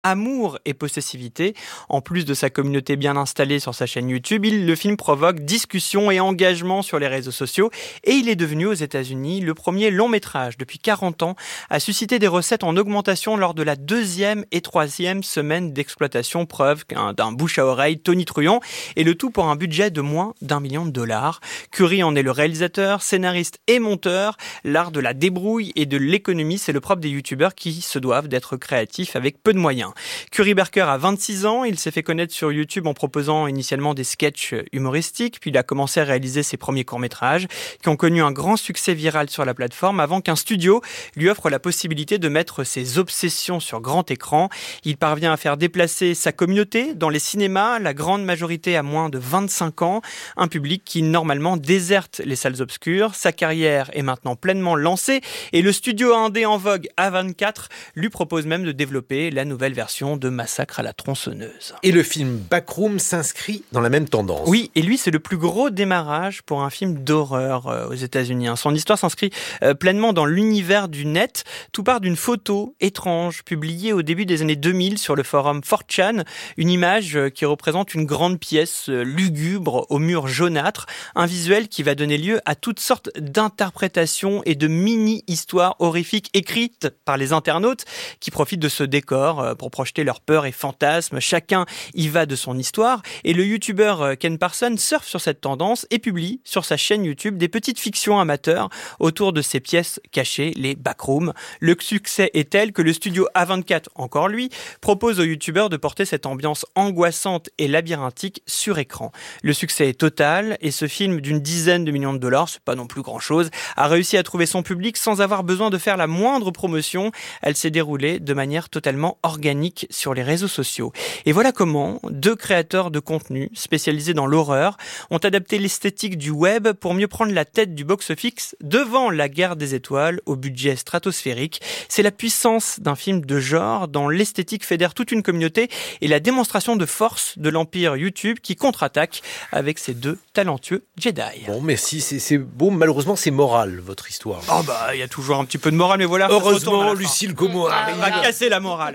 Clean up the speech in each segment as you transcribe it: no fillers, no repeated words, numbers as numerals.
amour et possessivité. En plus de sa communauté bien installée sur sa chaîne YouTube, le film provoque discussion et engagement sur les réseaux sociaux et il est devenu aux États-Unis le premier long métrage depuis 40 ans à susciter des recettes en augmentation lors de la 2e et 3e semaine d'exploitation, preuve d'un bouche à oreille tonitruant, et le tout pour un budget de moins d'$1 million. Curry en est le réalisateur, scénariste et monteur. L'art de la débrouille et de l'économie, c'est le propre des youtubeurs qui se doivent d'être créatifs avec peu de moyens. Curry Barker a 26 ans, il s'est fait connaître sur YouTube en proposant initialement des sketchs humoristiques, puis il a commencé à réaliser ses premiers courts-métrages qui ont connu un grand succès viral sur la plateforme avant qu'un studio lui offre la possibilité de mettre ses obsessions sur grand écran. Il parvient à faire déplacer sa communauté dans les cinémas, la grande majorité à moins de 25 ans, un public qui normalement déserte les salles obscures. Sa carrière est maintenant pleinement lancée et le studio indé en vogue A24 lui propose même de développer la nouvelle version de Massacre à la tronçonneuse. Et le film Backroom s'inscrit dans la même tendance. Oui, et lui, c'est le plus gros démarrage pour un film d'horreur aux États-Unis. Son histoire s'inscrit pleinement dans l'univers du net. Tout part d'une photo étrange publiée au début des années 2000 sur le forum 4chan, une image qui représente une grande pièce lugubre aux murs jaunâtres, un visuel qui va donner lieu à toutes sortes d'interprétations et de mini-histoires horrifiques écrites par les internautes qui profitent de ce décor pour projeter leurs peurs et fantasmes. Chacun y va de son histoire et le youtubeur Ken Parson surfe sur cette tendance et publie sur sa chaîne YouTube des petites fictions amateurs autour de ces pièces cachées, les backrooms. Le succès est tel que le studio A24, encore lui, propose aux youtubeurs de porter cette ambiance angoissante et labyrinthique sur écran. Le succès est total et ce film d'une dizaine de millions de dollars, c'est pas non plus grand chose, a réussi à trouver son public sans avoir besoin de faire la moindre promotion. Elle s'est déroulée de manière totalement organique sur les réseaux sociaux. Et voilà comment 2 créateurs de contenu spécialisés dans l'horreur ont adapté l'esthétique du web pour mieux prendre la tête du box-office devant La Guerre des Étoiles au budget stratosphérique. C'est la puissance d'un film de genre dont l'esthétique fédère toute une communauté et la démonstration de force de l'empire YouTube qui contre-attaque avec ses 2 talentueux Jedi. Bon, merci, c'est beau. Malheureusement, c'est moral, votre histoire. Oh bah, il y a toujours un petit peu de morale, mais voilà. Heureusement, Lucille Como arrive. On va casser la morale.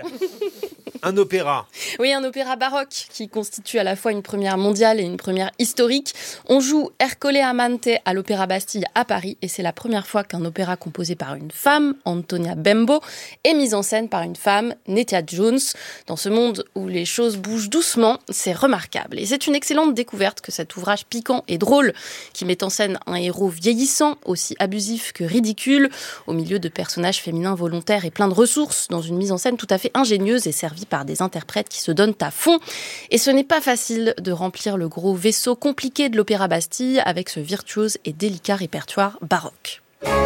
Un opéra. Oui, un opéra baroque qui constitue à la fois une première mondiale et une première historique. On joue Ercole Amante à l'Opéra Bastille à Paris et c'est la première fois qu'un opéra composé par une femme, Antonia Bembo, est mis en scène par une femme, Nettia Jones. Dans ce monde où les choses bougent doucement, c'est remarquable. Et c'est une excellente découverte que cet ouvrage piquant et drôle qui met en scène un héros vieillissant, aussi abusif que ridicule, au milieu de personnages féminins volontaires et pleins de ressources, dans une mise en scène tout à fait ingénieuse et servie par des interprètes qui se donnent à fond. Et ce n'est pas facile de remplir le gros vaisseau compliqué de l'Opéra Bastille avec ce virtuose et délicat répertoire baroque.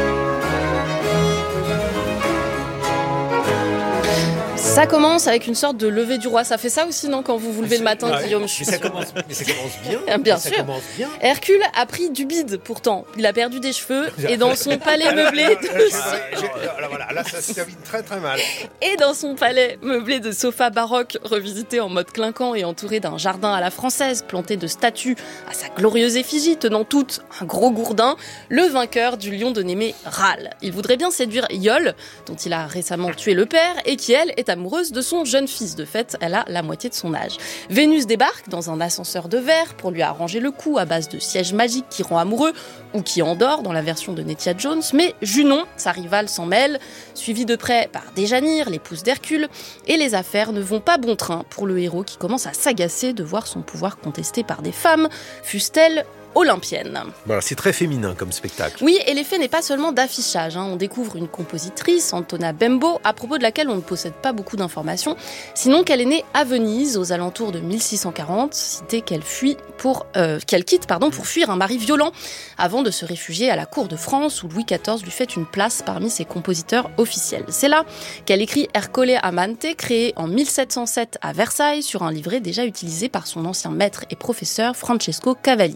Ça commence avec une sorte de lever du roi. Ça fait ça aussi, non, quand vous vous levez le matin, Guillaume? Mais ça commence bien. Bien sûr. Hercule a pris du bide, pourtant. Il a perdu des cheveux et dans son palais meublé Là, ça se termine très très mal. Et dans son palais meublé de sofas baroques revisités en mode clinquant et entouré d'un jardin à la française, planté de statues à sa glorieuse effigie, tenant toutes un gros gourdin, le vainqueur du lion de Némée râle. Il voudrait bien séduire Iole, dont il a récemment tué le père, et qui, elle, est amoureuse de son jeune fils. De fait, elle a la moitié de son âge. Vénus débarque dans un ascenseur de verre pour lui arranger le coup à base de siège magique qui rend amoureux ou qui endort dans la version de Nettia Jones. Mais Junon, sa rivale, s'en mêle, suivi de près par Déjanire, l'épouse d'Hercule. Et les affaires ne vont pas bon train pour le héros qui commence à s'agacer de voir son pouvoir contesté par des femmes, fussent-elles olympienne. Voilà, c'est très féminin comme spectacle. Oui, et l'effet n'est pas seulement d'affichage. On découvre une compositrice, Antonia Bembo, à propos de laquelle on ne possède pas beaucoup d'informations, sinon qu'elle est née à Venise aux alentours de 1640, cité qu'elle quitte pour fuir un mari violent, avant de se réfugier à la cour de France où Louis XIV lui fait une place parmi ses compositeurs officiels. C'est là qu'elle écrit Ercole Amante, créé en 1707 à Versailles sur un livret déjà utilisé par son ancien maître et professeur Francesco Cavalli.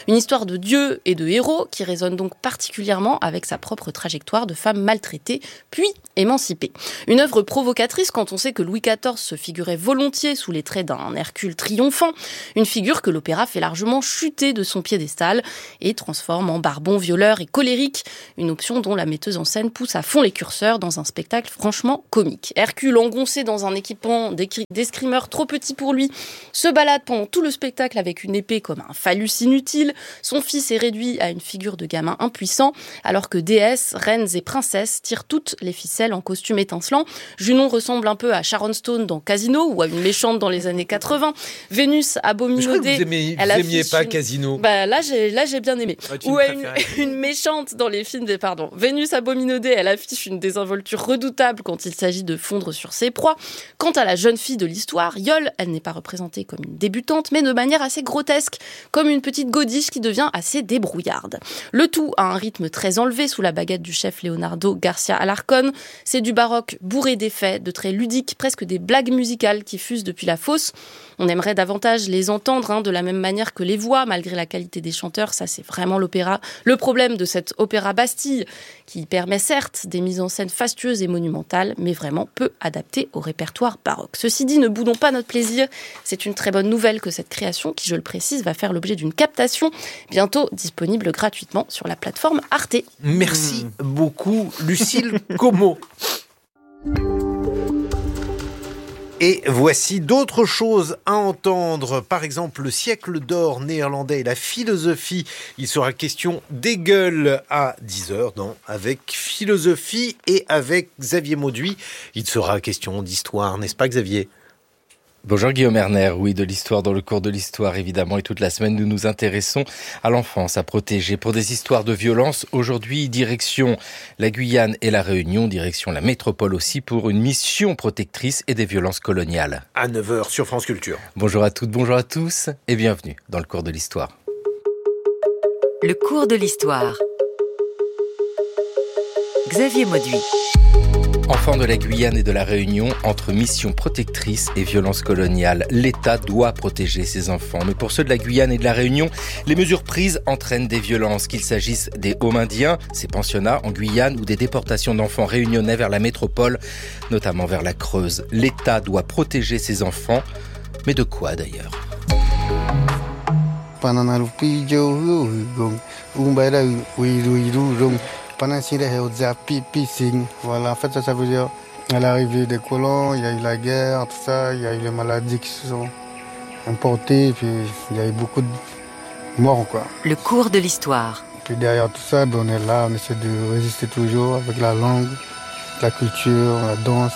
Une histoire de dieu et de héros qui résonne donc particulièrement avec sa propre trajectoire de femme maltraitée, puis émancipée. Une œuvre provocatrice quand on sait que Louis XIV se figurait volontiers sous les traits d'un Hercule triomphant, une figure que l'opéra fait largement chuter de son piédestal et transforme en barbon violeur et colérique, une option dont la metteuse en scène pousse à fond les curseurs dans un spectacle franchement comique. Hercule, engoncé dans un équipement d'escrimeur trop petit pour lui, se balade pendant tout le spectacle avec une épée comme un phallus inutile. Son fils est réduit à une figure de gamin impuissant, alors que déesses, reines et princesses tirent toutes les ficelles en costume étincelant. Junon ressemble un peu à Sharon Stone dans Casino ou à une méchante dans les années 80. Vénus abominodée. Vous n'aimiez pas Casino. Là j'ai bien aimé. Ou à une méchante dans les films des Vénus abominodée, elle affiche une désinvolture redoutable quand il s'agit de fondre sur ses proies. Quant à la jeune fille de l'histoire, Yole, elle n'est pas représentée comme une débutante, mais de manière assez grotesque, comme une petite godiche qui devient assez débrouillarde. Le tout à un rythme très enlevé sous la baguette du chef Leonardo Garcia Alarcón. C'est du baroque bourré d'effets, de traits ludiques, presque des blagues musicales qui fusent depuis la fosse. On aimerait davantage les entendre de la même manière que les voix, malgré la qualité des chanteurs. Ça, c'est vraiment l'opéra. Le problème de cet opéra Bastille, qui permet certes des mises en scène fastueuses et monumentales, mais vraiment peu adaptées au répertoire baroque. Ceci dit, ne boudons pas notre plaisir. C'est une très bonne nouvelle que cette création, qui, je le précise, va faire l'objet d'une captation, bientôt disponible gratuitement sur la plateforme Arte. Merci beaucoup, Lucille Como. Et voici d'autres choses à entendre. Par exemple, le siècle d'or néerlandais et la philosophie. Il sera question d'Hegel à 10h Avec philosophie et avec Xavier Mauduit. Il sera question d'histoire, n'est-ce pas Xavier ? Bonjour Guillaume Erner, oui, de l'histoire dans le cours de l'histoire évidemment, et toute la semaine nous nous intéressons à l'enfance, à protéger pour des histoires de violence. Aujourd'hui, direction la Guyane et la Réunion, direction la métropole aussi pour une mission protectrice et des violences coloniales. À 9h sur France Culture. Bonjour à toutes, bonjour à tous et bienvenue dans le cours de l'histoire. Le cours de l'histoire. Xavier Mauduit. Enfants de la Guyane et de la Réunion, entre mission protectrice et violence coloniale, l'État doit protéger ses enfants. Mais pour ceux de la Guyane et de la Réunion, les mesures prises entraînent des violences, qu'il s'agisse des Homindiens, ces pensionnats en Guyane, ou des déportations d'enfants réunionnais vers la métropole, notamment vers la Creuse. L'État doit protéger ses enfants, mais de quoi d'ailleurs ? Voilà, en fait, ça veut dire à l'arrivée des colons, il y a eu la guerre, tout ça, il y a eu les maladies qui se sont importées, puis il y a eu beaucoup de morts, quoi. Le cours de l'histoire. Puis derrière tout ça, on est là, on essaie de résister toujours avec la langue, la culture, la danse,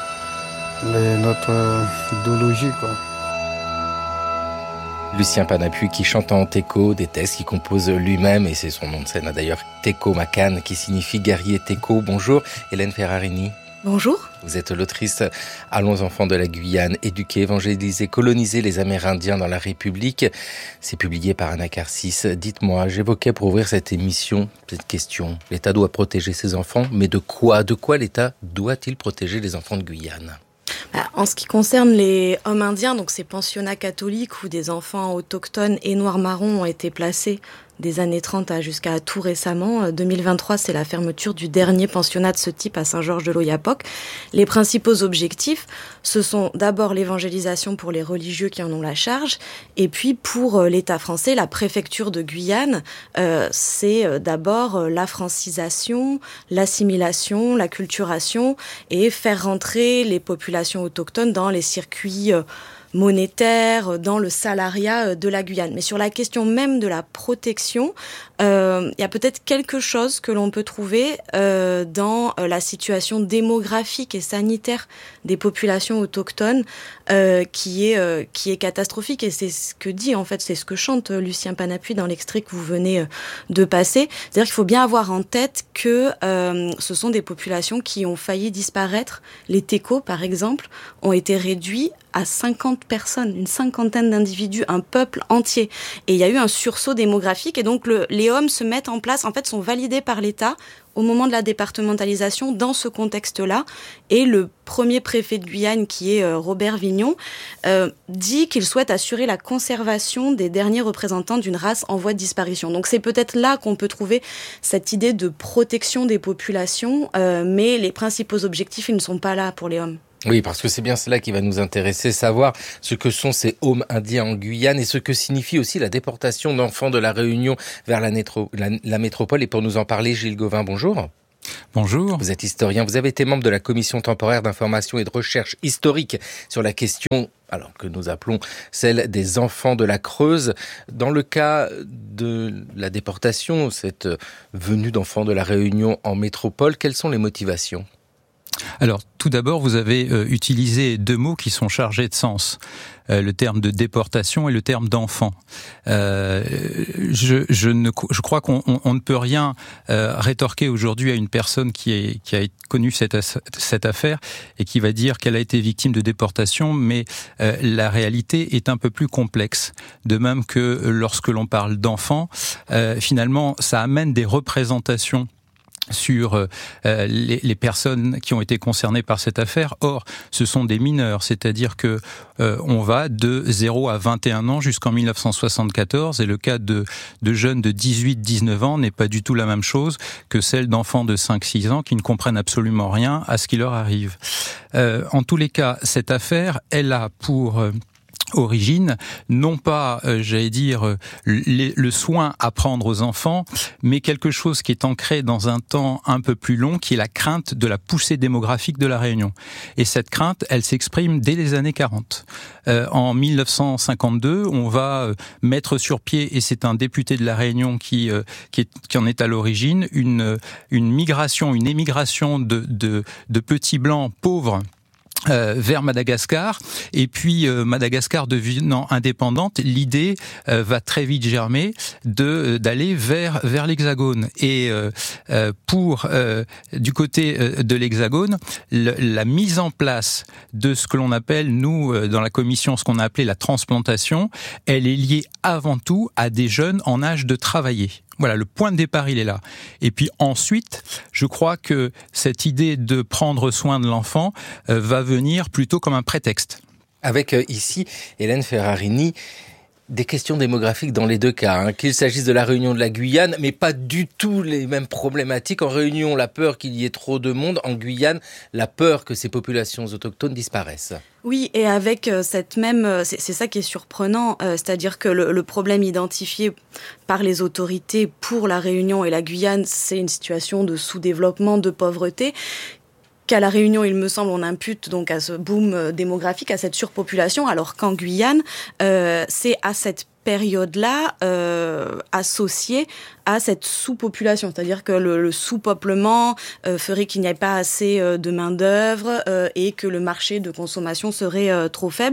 notre idéologie, quoi. Lucien Panapuy qui chante en Teko, des textes qu'il compose lui-même, et c'est son nom de scène d'ailleurs, Teko Makan, qui signifie guerrier Teko. Bonjour Hélène Ferrarini. Bonjour. Vous êtes l'autrice Allons enfants de la Guyane, éduquer, évangéliser, coloniser les Amérindiens dans la République. C'est publié par Anacarsis. Dites-moi, j'évoquais pour ouvrir cette émission cette question. L'État doit protéger ses enfants, mais de quoi ? De quoi l'État doit-il protéger les enfants de Guyane ? En ce qui concerne les hommes indiens, donc ces pensionnats catholiques où des enfants autochtones et noirs-marrons ont été placés des années 30 jusqu'à tout récemment. 2023, c'est la fermeture du dernier pensionnat de ce type à Saint-Georges-de-l'Oyapock. Les principaux objectifs, ce sont d'abord l'évangélisation pour les religieux qui en ont la charge, et puis pour l'État français, la préfecture de Guyane, c'est d'abord la francisation, l'assimilation, la culturation, et faire rentrer les populations autochtones dans les circuits monétaire, dans le salariat de la Guyane. Mais sur la question même de la protection, il y a peut-être quelque chose que l'on peut trouver dans la situation démographique et sanitaire des populations autochtones qui est catastrophique, et c'est ce que dit, en fait, c'est ce que chante Lucien Panapuy dans l'extrait que vous venez de passer. C'est-à-dire qu'il faut bien avoir en tête que ce sont des populations qui ont failli disparaître. Les Teko, par exemple, ont été réduits à 50 personnes, une cinquantaine d'individus, un peuple entier. Et il y a eu un sursaut démographique et donc les HOM se mettent en place, en fait sont validés par l'État au moment de la départementalisation dans ce contexte-là. Et le premier préfet de Guyane, qui est Robert Vignon, dit qu'il souhaite assurer la conservation des derniers représentants d'une race en voie de disparition. Donc c'est peut-être là qu'on peut trouver cette idée de protection des populations, mais les principaux objectifs, ils ne sont pas là pour les HOM. Oui, parce que c'est bien cela qui va nous intéresser, savoir ce que sont ces HOM indiens en Guyane et ce que signifie aussi la déportation d'enfants de la Réunion vers la métropole. Et pour nous en parler, Gilles Gauvin, bonjour. Bonjour. Vous êtes historien, vous avez été membre de la commission temporaire d'information et de recherche historique sur la question, alors que nous appelons celle des enfants de la Creuse. Dans le cas de la déportation, cette venue d'enfants de la Réunion en métropole, quelles sont les motivations ? Alors, tout d'abord, vous avez utilisé deux mots qui sont chargés de sens. Le terme de déportation et le terme d'enfant. Je crois qu'on ne peut rien rétorquer aujourd'hui à une personne qui a connu cette affaire et qui va dire qu'elle a été victime de déportation, mais la réalité est un peu plus complexe. De même que lorsque l'on parle d'enfant, finalement, ça amène des représentations sur les personnes qui ont été concernées par cette affaire. Or, ce sont des mineurs, c'est-à-dire que on va de 0 à 21 ans jusqu'en 1974, et le cas de jeunes de 18-19 ans n'est pas du tout la même chose que celle d'enfants de 5-6 ans qui ne comprennent absolument rien à ce qui leur arrive. En tous les cas, cette affaire, elle a pour origine, non pas, le soin à prendre aux enfants, mais quelque chose qui est ancré dans un temps un peu plus long, qui est la crainte de la poussée démographique de la Réunion. Et cette crainte, elle s'exprime dès les années 40. En 1952, on va mettre sur pied, et c'est un député de la Réunion qui en est à l'origine, une émigration de petits blancs pauvres vers Madagascar, et puis Madagascar devenant indépendante, l'idée va très vite germer d'aller vers l'Hexagone. Et du côté de l'Hexagone, la mise en place de ce que l'on appelle, nous, dans la commission, ce qu'on a appelé la transplantation, elle est liée avant tout à des jeunes en âge de travailler. Voilà, le point de départ, il est là. Et puis ensuite, je crois que cette idée de prendre soin de l'enfant va venir plutôt comme un prétexte. Avec ici, Hélène Ferrarini, des questions démographiques dans les deux cas, qu'il s'agisse de la Réunion, de la Guyane, mais pas du tout les mêmes problématiques. En Réunion, la peur qu'il y ait trop de monde. En Guyane, la peur que ces populations autochtones disparaissent. Oui, et avec cette même... C'est ça qui est surprenant, c'est-à-dire que le problème identifié par les autorités pour la Réunion et la Guyane, c'est une situation de sous-développement, de pauvreté, qu'à la Réunion, il me semble, on impute donc à ce boom démographique, à cette surpopulation, alors qu'en Guyane, c'est à cette période-là associée à cette sous-population, c'est-à-dire que le sous-peuplement ferait qu'il n'y ait pas assez de main-d'œuvre et que le marché de consommation serait trop faible.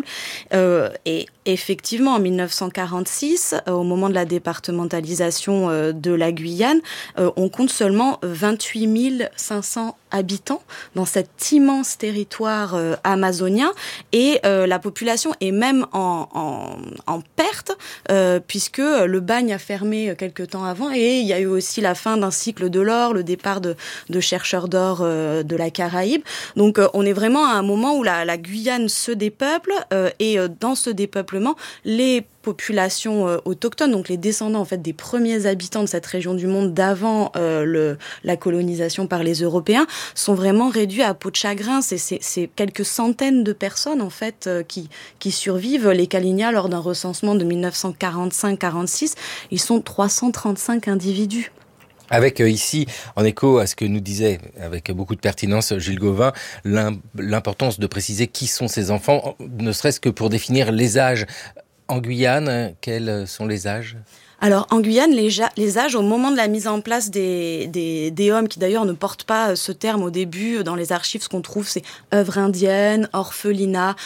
Et effectivement, en 1946, au moment de la départementalisation de la Guyane, on compte seulement 28 500 habitants dans cet immense territoire amazonien, et la population est même en perte, puisque le bagne a fermé quelque temps avant, et il y a eu aussi la fin d'un cycle de l'or, le départ de chercheurs d'or de la Caraïbe. Donc on est vraiment à un moment où la Guyane se dépeuple, et dans ce dépeuplement, les populations autochtones, donc les descendants en fait des premiers habitants de cette région du monde d'avant la colonisation par les Européens, sont vraiment réduits à peau de chagrin. C'est quelques centaines de personnes en fait qui survivent. Les Kali'na, lors d'un recensement de 1945-46, ils sont 335 individus. Avec ici, en écho à ce que nous disait avec beaucoup de pertinence Gilles Gauvin, l'importance de préciser qui sont ces enfants, ne serait-ce que pour définir les âges. En Guyane, quels sont les âges ? Alors, en Guyane, les âges, au moment de la mise en place des hommes, qui d'ailleurs ne portent pas ce terme au début, dans les archives, ce qu'on trouve, c'est œuvres indiennes, orphelinat,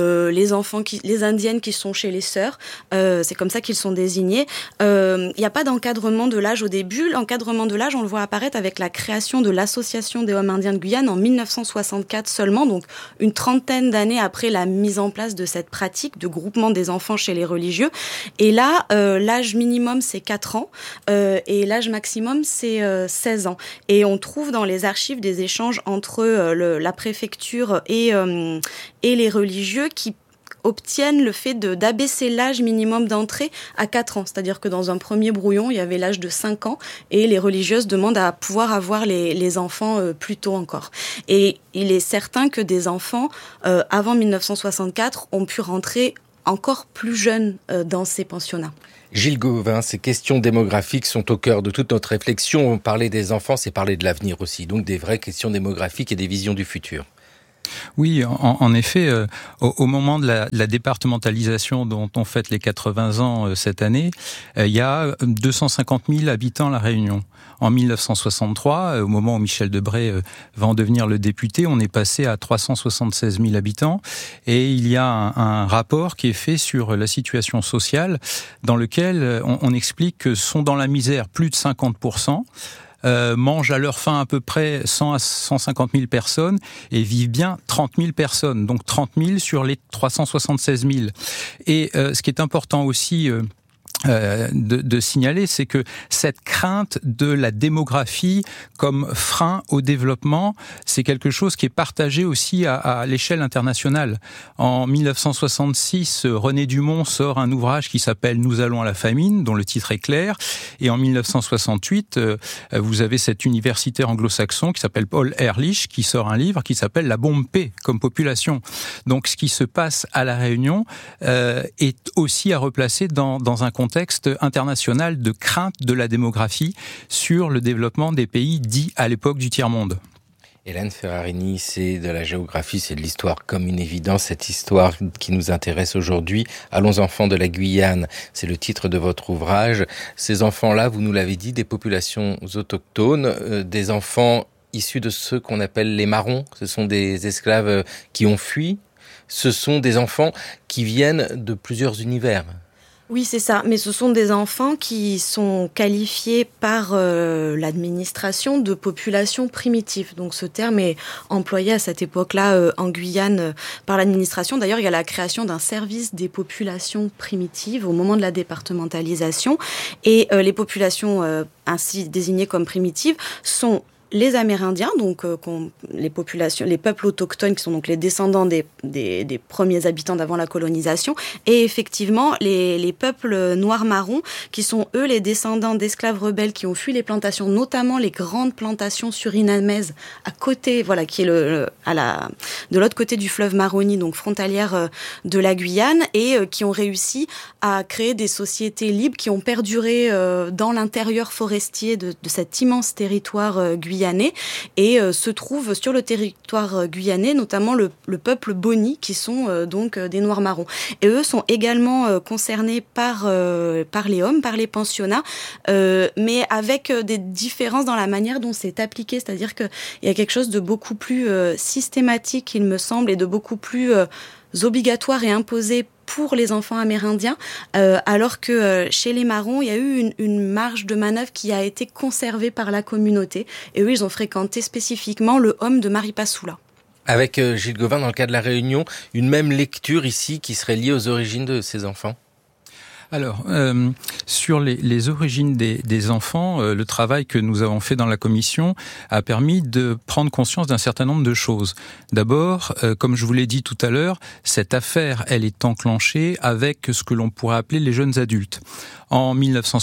les indiennes qui sont chez les sœurs, c'est comme ça qu'ils sont désignés. Il n'y a pas d'encadrement de l'âge au début. L'encadrement de l'âge, on le voit apparaître avec la création de l'Association des hommes indiens de Guyane en 1964 seulement, donc une trentaine d'années après la mise en place de cette pratique de groupement des enfants chez les religieux. Et là, l'âge minimum, c'est 4 ans et l'âge maximum, c'est 16 ans. Et on trouve dans les archives des échanges entre la préfecture et les religieux qui obtiennent le fait d'abaisser l'âge minimum d'entrée à 4 ans. C'est-à-dire que dans un premier brouillon, il y avait l'âge de 5 ans et les religieuses demandent à pouvoir avoir les enfants plus tôt encore. Et il est certain que des enfants, avant 1964, ont pu rentrer encore plus jeunes dans ces pensionnats. Gilles Gauvin, ces questions démographiques sont au cœur de toute notre réflexion. Parler des enfants, c'est parler de l'avenir aussi, donc des vraies questions démographiques et des visions du futur. Oui, en effet, au moment de la départementalisation dont on fête les 80 ans cette année, il y a 250 000 habitants à La Réunion. En 1963, au moment où Michel Debré va en devenir le député, on est passé à 376 000 habitants et il y a un rapport qui est fait sur la situation sociale dans lequel on explique que sont dans la misère plus de 50%. Mangent à leur faim à peu près 100 à 150 000 personnes et vivent bien 30 000 personnes, donc 30 000 sur les 376 000. Et ce qui est important aussi de signaler, c'est que cette crainte de la démographie comme frein au développement, c'est quelque chose qui est partagé aussi à l'échelle internationale. En 1966, René Dumont sort un ouvrage qui s'appelle « Nous allons à la famine », dont le titre est clair. Et en 1968, vous avez cet universitaire anglo-saxon qui s'appelle Paul Ehrlich, qui sort un livre qui s'appelle « La bombe P » comme population. Donc ce qui se passe à La Réunion est aussi à replacer dans un contexte international de crainte de la démographie sur le développement des pays dits à l'époque du tiers-monde. Hélène Ferrarini, c'est de la géographie, c'est de l'histoire comme une évidence, cette histoire qui nous intéresse aujourd'hui. Allons enfants de la Guyane, c'est le titre de votre ouvrage. Ces enfants-là, vous nous l'avez dit, des populations autochtones, des enfants issus de ceux qu'on appelle les marrons, ce sont des esclaves qui ont fui, ce sont des enfants qui viennent de plusieurs univers. Oui, c'est ça. Mais ce sont des enfants qui sont qualifiés par l'administration de population primitive. Donc ce terme est employé à cette époque-là en Guyane par l'administration. D'ailleurs, il y a la création d'un service des populations primitives au moment de la départementalisation. Et les populations ainsi désignées comme primitives sont les Amérindiens, donc les peuples autochtones qui sont donc les descendants des premiers habitants d'avant la colonisation, et effectivement les peuples noirs-marrons qui sont eux les descendants d'esclaves rebelles qui ont fui les plantations, notamment les grandes plantations surinamaises à côté, voilà, qui est de l'autre côté du fleuve Maroni, donc frontalière de la Guyane, et qui ont réussi à créer des sociétés libres qui ont perduré dans l'intérieur forestier de cet immense territoire guyanais. Et se trouve sur le territoire guyanais, notamment le peuple Boni, qui sont donc des Noirs marrons. Et eux sont également concernés par les hommes, par les pensionnats, mais avec des différences dans la manière dont c'est appliqué. C'est-à-dire qu'il y a quelque chose de beaucoup plus systématique, il me semble, et de beaucoup plus obligatoire et imposé pour les enfants amérindiens, alors que chez les marrons, il y a eu une marge de manœuvre qui a été conservée par la communauté. Et eux, ils ont fréquenté spécifiquement le home de Maripasoula. Avec Gilles Gauvin, dans le cas de La Réunion, une même lecture ici qui serait liée aux origines de ces enfants ? Alors, sur les origines des enfants, le travail que nous avons fait dans la commission a permis de prendre conscience d'un certain nombre de choses. D'abord, comme je vous l'ai dit tout à l'heure, cette affaire, elle est enclenchée avec ce que l'on pourrait appeler les jeunes adultes. En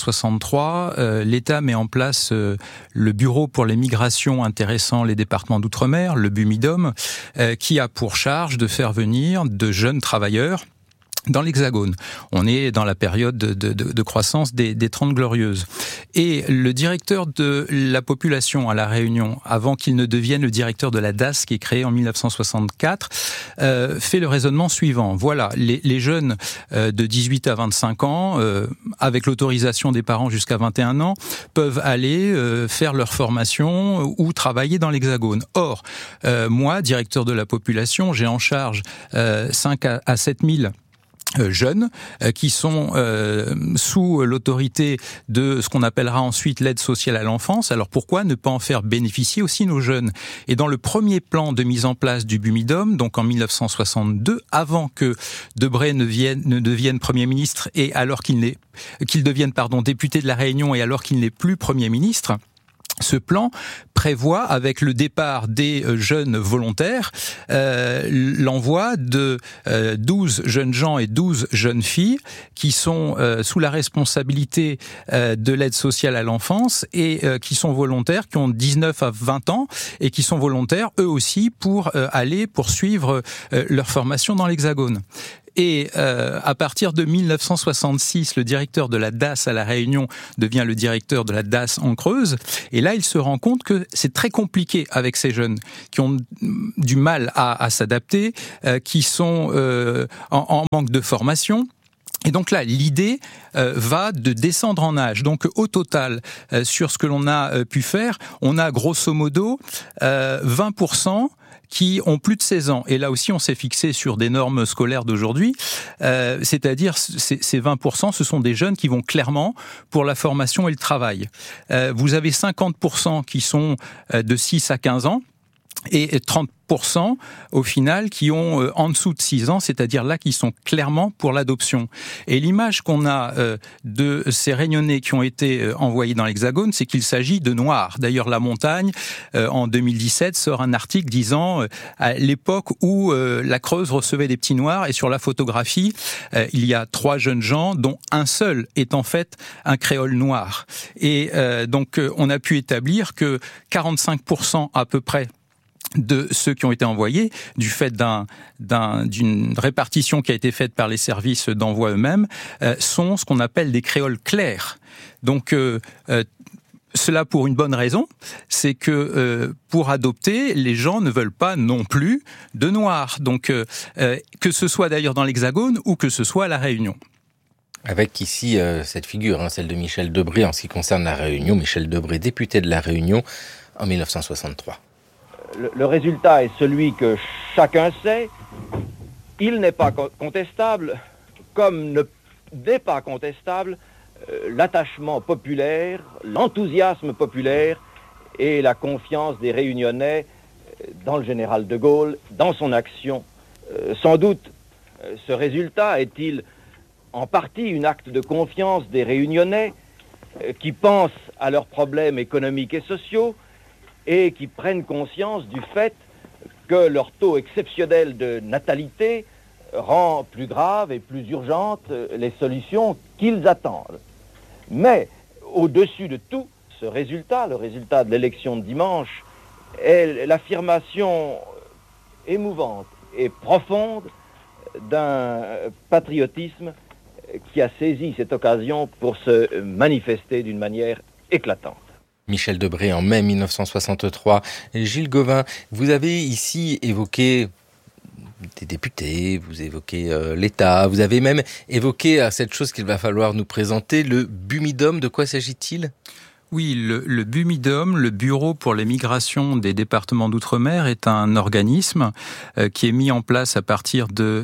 1963, l'État met en place le Bureau pour les migrations intéressant les départements d'outre-mer, le BUMIDOM, qui a pour charge de faire venir de jeunes travailleurs dans l'Hexagone. On est dans la période de croissance des 30 Glorieuses. Et le directeur de la population à La Réunion, avant qu'il ne devienne le directeur de la DAS, qui est créée en 1964, fait le raisonnement suivant. Voilà, les jeunes de 18 à 25 ans, avec l'autorisation des parents jusqu'à 21 ans, peuvent aller faire leur formation ou travailler dans l'Hexagone. Or, moi, directeur de la population, j'ai en charge 5 à 7 000 jeunes qui sont sous l'autorité de ce qu'on appellera ensuite l'aide sociale à l'enfance. Alors pourquoi ne pas en faire bénéficier aussi nos jeunes ? Et dans le premier plan de mise en place du Bumidum, donc en 1962, avant que Debré ne devienne Premier ministre et alors qu'il devienne député de La Réunion et alors qu'il n'est plus Premier ministre, ce plan prévoit, avec le départ des jeunes volontaires, l'envoi de 12 jeunes gens et 12 jeunes filles qui sont sous la responsabilité de l'aide sociale à l'enfance et qui sont volontaires, qui ont 19 à 20 ans et qui sont volontaires eux aussi pour aller poursuivre leur formation dans l'Hexagone. Et à partir de 1966, le directeur de la DAS à La Réunion devient le directeur de la DAS en Creuse. Et là, il se rend compte que c'est très compliqué avec ces jeunes qui ont du mal à s'adapter, qui sont en manque de formation. Et donc là, l'idée va de descendre en âge. Donc au total, sur ce que l'on a pu faire, on a grosso modo 20% qui ont plus de 16 ans. Et là aussi, on s'est fixé sur des normes scolaires d'aujourd'hui. C'est-à-dire, ces 20%, ce sont des jeunes qui vont clairement pour la formation et le travail. Vous avez 50% qui sont de 6 à 15 ans. Et 30% au final qui ont en dessous de 6 ans, c'est-à-dire là qui sont clairement pour l'adoption. Et l'image qu'on a de ces Réunionnais qui ont été envoyés dans l'Hexagone, c'est qu'il s'agit de Noirs. D'ailleurs, La Montagne, en 2017, sort un article disant à l'époque où la Creuse recevait des petits Noirs, et sur la photographie, il y a 3 jeunes gens, dont un seul est en fait un créole noir. Et donc, on a pu établir que 45% à peu près de ceux qui ont été envoyés, du fait d'une répartition qui a été faite par les services d'envoi eux-mêmes, sont ce qu'on appelle des créoles clairs. Donc, cela pour une bonne raison, c'est que pour adopter, les gens ne veulent pas non plus de noirs. Donc, que ce soit d'ailleurs dans l'Hexagone ou que ce soit à La Réunion. Avec ici cette figure, celle de Michel Debré en ce qui concerne La Réunion. Michel Debré, député de La Réunion en 1963. Le résultat est celui que chacun sait. Il n'est pas contestable, comme n'est pas contestable l'attachement populaire, l'enthousiasme populaire et la confiance des Réunionnais dans le général de Gaulle, dans son action. Sans doute, ce résultat est-il en partie un acte de confiance des Réunionnais qui pensent à leurs problèmes économiques et sociaux, et qui prennent conscience du fait que leur taux exceptionnel de natalité rend plus graves et plus urgentes les solutions qu'ils attendent. Mais au-dessus de tout, ce résultat, le résultat de l'élection de dimanche, est l'affirmation émouvante et profonde d'un patriotisme qui a saisi cette occasion pour se manifester d'une manière éclatante. Michel Debré en mai 1963. Gilles Gauvin, vous avez ici évoqué des députés, vous évoquez l'État, vous avez même évoqué cette chose qu'il va falloir nous présenter, le Bumidum. De quoi s'agit-il ? Oui, le Bumidum, le Bureau pour les migrations des départements d'outre-mer, est un organisme qui est mis en place à partir de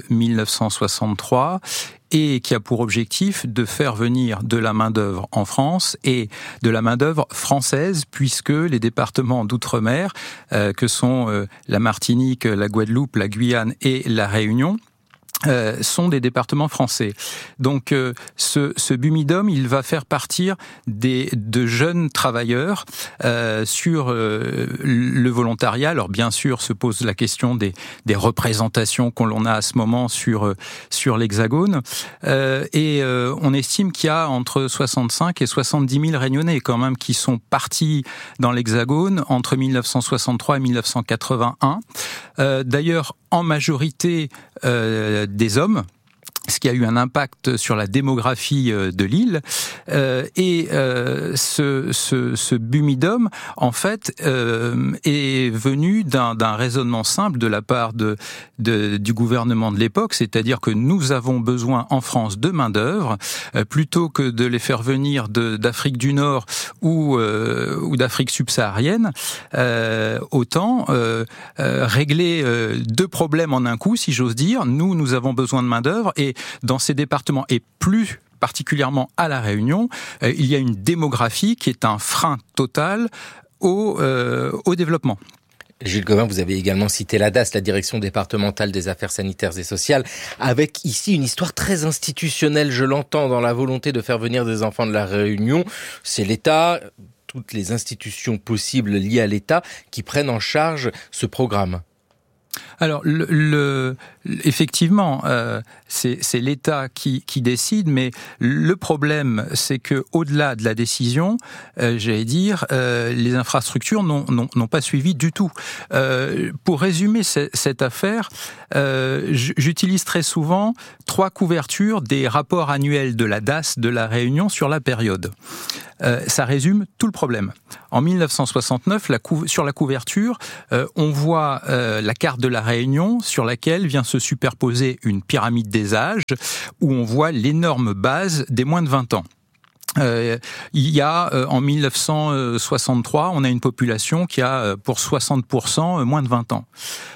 1963 et qui a pour objectif de faire venir de la main-d'œuvre en France et de la main-d'œuvre française, puisque les départements d'outre-mer, que sont la Martinique, la Guadeloupe, la Guyane et la Réunion, sont des départements français. Donc ce Bumidum, il va faire partir de jeunes travailleurs sur le volontariat. Alors bien sûr, se pose la question des représentations qu'on a à ce moment sur l'Hexagone. Et on estime qu'il y a entre 65 et 70 000 Réunionnais quand même qui sont partis dans l'Hexagone entre 1963 et 1981. D'ailleurs, en majorité des hommes. ce qui a eu un impact sur la démographie de l'île. Ce Bumidum, en fait, est venu d'un raisonnement simple de la part du gouvernement de l'époque, c'est-à-dire que nous avons besoin en France de main-d'œuvre, plutôt que de les faire venir d'Afrique du Nord ou d'Afrique subsaharienne, autant régler deux problèmes en un coup, si j'ose dire. Nous avons besoin de main-d'œuvre, et dans ces départements, et plus particulièrement à La Réunion, il y a une démographie qui est un frein total au développement. Gilles Gauvin, vous avez également cité la DAS, la Direction départementale des affaires sanitaires et sociales, avec ici une histoire très institutionnelle, je l'entends, dans la volonté de faire venir des enfants de La Réunion. C'est l'État, toutes les institutions possibles liées à l'État qui prennent en charge ce programme. Alors, effectivement, c'est l'État qui décide, mais le problème, c'est que au-delà de la décision, j'allais dire, les infrastructures n'ont pas suivi du tout. Pour résumer cette affaire, j'utilise très souvent 3 couvertures des rapports annuels de la DAS de La Réunion sur la période. Ça résume tout le problème. En 1969, sur la couverture, on voit la carte de La Réunion sur laquelle vient se superposer une pyramide des âges où on voit l'énorme base des moins de 20 ans. Il y a, en 1963, on a une population qui a pour 60% moins de 20 ans.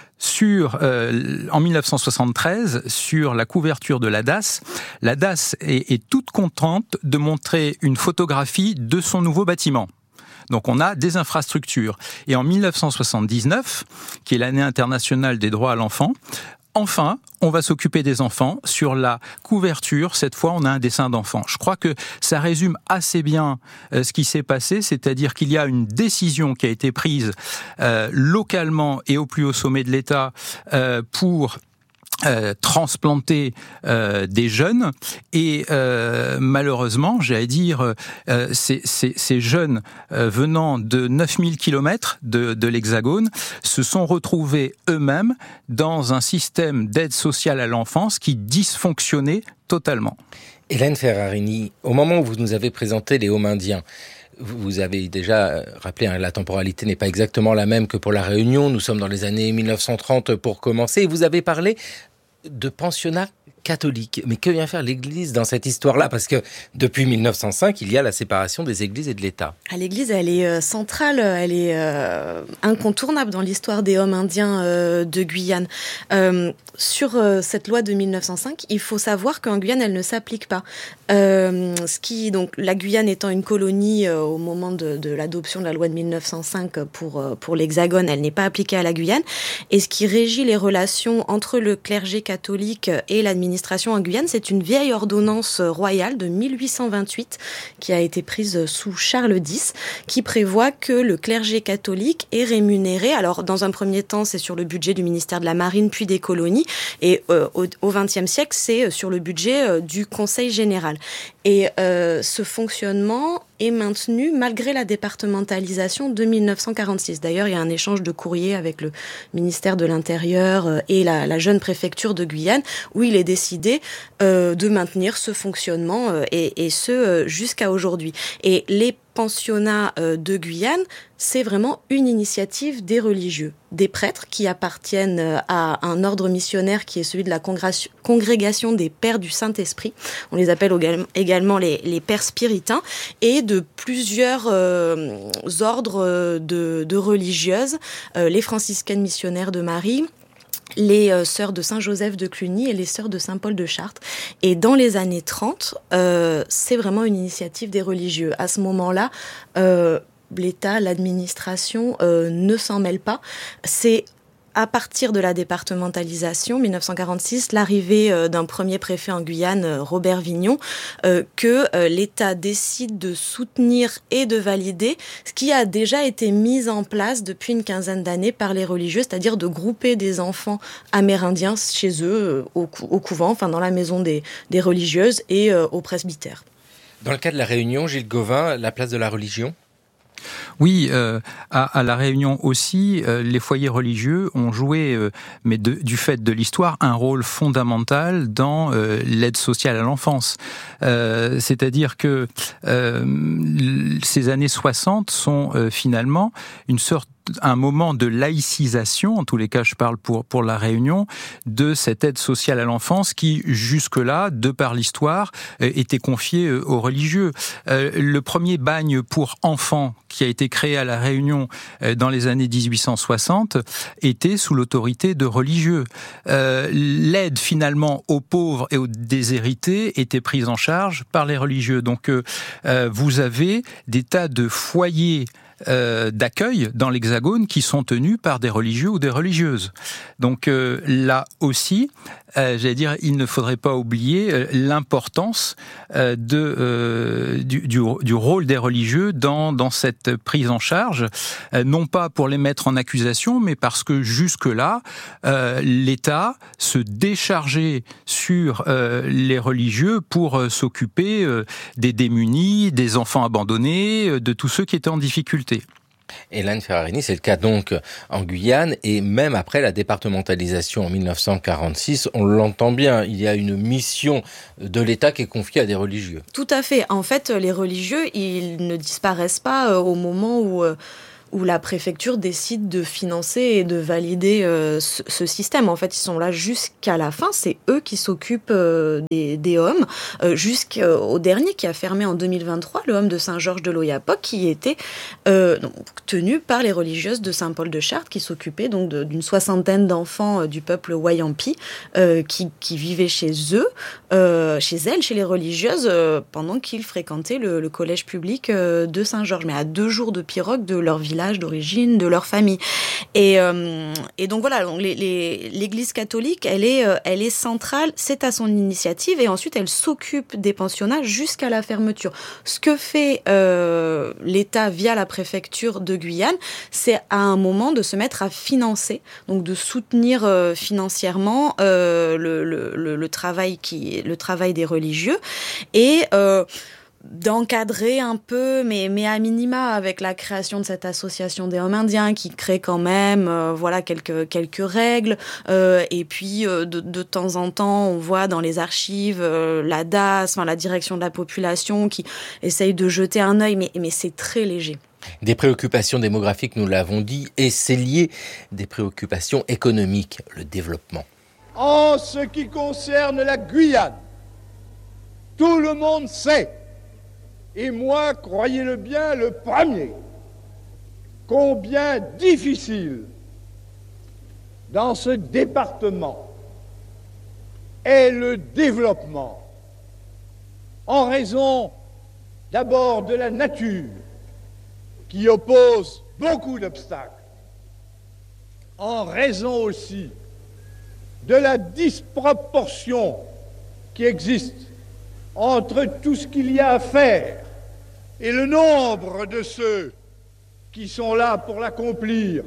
En 1973, sur la couverture de la DAS est toute contente de montrer une photographie de son nouveau bâtiment. Donc on a des infrastructures. Et en 1979, qui est l'année internationale des droits à l'enfant, enfin, on va s'occuper des enfants. Sur la couverture, cette fois, on a un dessin d'enfant. Je crois que ça résume assez bien ce qui s'est passé, c'est-à-dire qu'il y a une décision qui a été prise localement et au plus haut sommet de l'État pour transplanter des jeunes, et malheureusement, j'allais dire, ces jeunes venant de 9000 km de l'Hexagone se sont retrouvés eux-mêmes dans un système d'aide sociale à l'enfance qui dysfonctionnait totalement. Hélène Ferrarini, au moment où vous nous avez présenté les Homindiens, vous avez déjà rappelé, la temporalité n'est pas exactement la même que pour La Réunion. Nous sommes dans les années 1930 pour commencer. Et vous avez parlé de pensionnat catholique. Mais que vient faire l'Église dans cette histoire-là ? Parce que depuis 1905, il y a la séparation des Églises et de l'État. L'Église, elle est centrale, elle est incontournable dans l'histoire des hommes indiens de Guyane. Sur cette loi de 1905, il faut savoir qu'en Guyane, elle ne s'applique pas. Donc, la Guyane étant une colonie au moment de l'adoption de la loi de 1905 pour l'Hexagone, elle n'est pas appliquée à la Guyane. Et ce qui régit les relations entre le clergé catholique et l'administration en Guyane, c'est une vieille ordonnance royale de 1828 qui a été prise sous Charles X, qui prévoit que le clergé catholique est rémunéré. Alors, dans un premier temps, c'est sur le budget du ministère de la Marine, puis des colonies. Et au XXe siècle, c'est sur le budget du Conseil général. Et ce fonctionnement est maintenu malgré la départementalisation de 1946. D'ailleurs, il y a un échange de courrier avec le ministère de l'Intérieur et la jeune préfecture de Guyane, où il est décidé de maintenir ce fonctionnement et ce jusqu'à aujourd'hui. Et les pensionnats de Guyane, c'est vraiment une initiative des religieux, des prêtres qui appartiennent à un ordre missionnaire qui est celui de la congrégation des Pères du Saint-Esprit. On les appelle également les Pères spiritains, et de plusieurs ordres de religieuses, les franciscaines missionnaires de Marie, les sœurs de Saint-Joseph de Cluny et les sœurs de Saint-Paul de Chartres. Et dans les années 30, c'est vraiment une initiative des religieux. À ce moment-là, l'État, l'administration ne s'en mêle pas. C'est à partir de la départementalisation, 1946, l'arrivée d'un premier préfet en Guyane, Robert Vignon, que l'État décide de soutenir et de valider ce qui a déjà été mis en place depuis une quinzaine d'années par les religieux, c'est-à-dire de grouper des enfants amérindiens chez eux, au couvent, enfin dans la maison des religieuses et au presbytère. Dans le cas de La Réunion, Gilles Gauvin, la place de la religion ? Oui, à La Réunion aussi, les foyers religieux ont joué, mais du fait de l'histoire, un rôle fondamental dans l'aide sociale à l'enfance. C'est-à-dire que ces années 60 sont finalement un moment de laïcisation, en tous les cas je parle pour La Réunion, de cette aide sociale à l'enfance qui jusque-là, de par l'histoire, était confiée aux religieux. Le premier bagne pour enfants qui a été créé à La Réunion dans les années 1860 était sous l'autorité de religieux. L'aide finalement aux pauvres et aux déshérités était prise en charge par les religieux. Donc vous avez des tas de foyers d'accueil dans l'Hexagone qui sont tenus par des religieux ou des religieuses. Donc là aussi, j'allais dire, il ne faudrait pas oublier l'importance du rôle des religieux dans cette prise en charge, non pas pour les mettre en accusation, mais parce que jusque-là, l'État se déchargeait sur les religieux pour s'occuper des démunis, des enfants abandonnés, de tous ceux qui étaient en difficulté. Hélène Ferrarini, c'est le cas donc en Guyane, et même après la départementalisation en 1946, on l'entend bien, il y a une mission de l'État qui est confiée à des religieux. Tout à fait. En fait, les religieux, ils ne disparaissent pas au moment où la préfecture décide de financer et de valider ce système. En fait, ils sont là jusqu'à la fin. C'est eux qui s'occupent des hommes, jusqu'au dernier qui a fermé en 2023, le homme de Saint-Georges de l'Oyapock, qui était tenu par les religieuses de Saint-Paul de Chartres, qui s'occupaient donc d'une soixantaine d'enfants du peuple Wayampi, qui vivaient chez les religieuses, pendant qu'ils fréquentaient le collège public de Saint-Georges, mais à 2 jours de pirogue de leur village d'origine, de leur famille. Et donc voilà, donc l'Église catholique, elle est centrale, c'est à son initiative, et ensuite elle s'occupe des pensionnats jusqu'à la fermeture. Ce que fait l'État via la préfecture de Guyane, c'est à un moment de se mettre à financer, donc de soutenir financièrement le travail des religieux, et d'encadrer un peu, mais à minima, avec la création de cette association des hommes indiens qui crée quand même quelques règles, et puis de temps en temps on voit dans les archives la DAS, la direction de la population, qui essaye de jeter un œil, mais c'est très léger. Des préoccupations démographiques, nous l'avons dit, et c'est lié des préoccupations économiques, le développement. En ce qui concerne la Guyane, tout le monde sait, et moi, croyez-le bien, le premier, combien difficile dans ce département est le développement, en raison d'abord de la nature qui oppose beaucoup d'obstacles, en raison aussi de la disproportion qui existe entre tout ce qu'il y a à faire et le nombre de ceux qui sont là pour l'accomplir,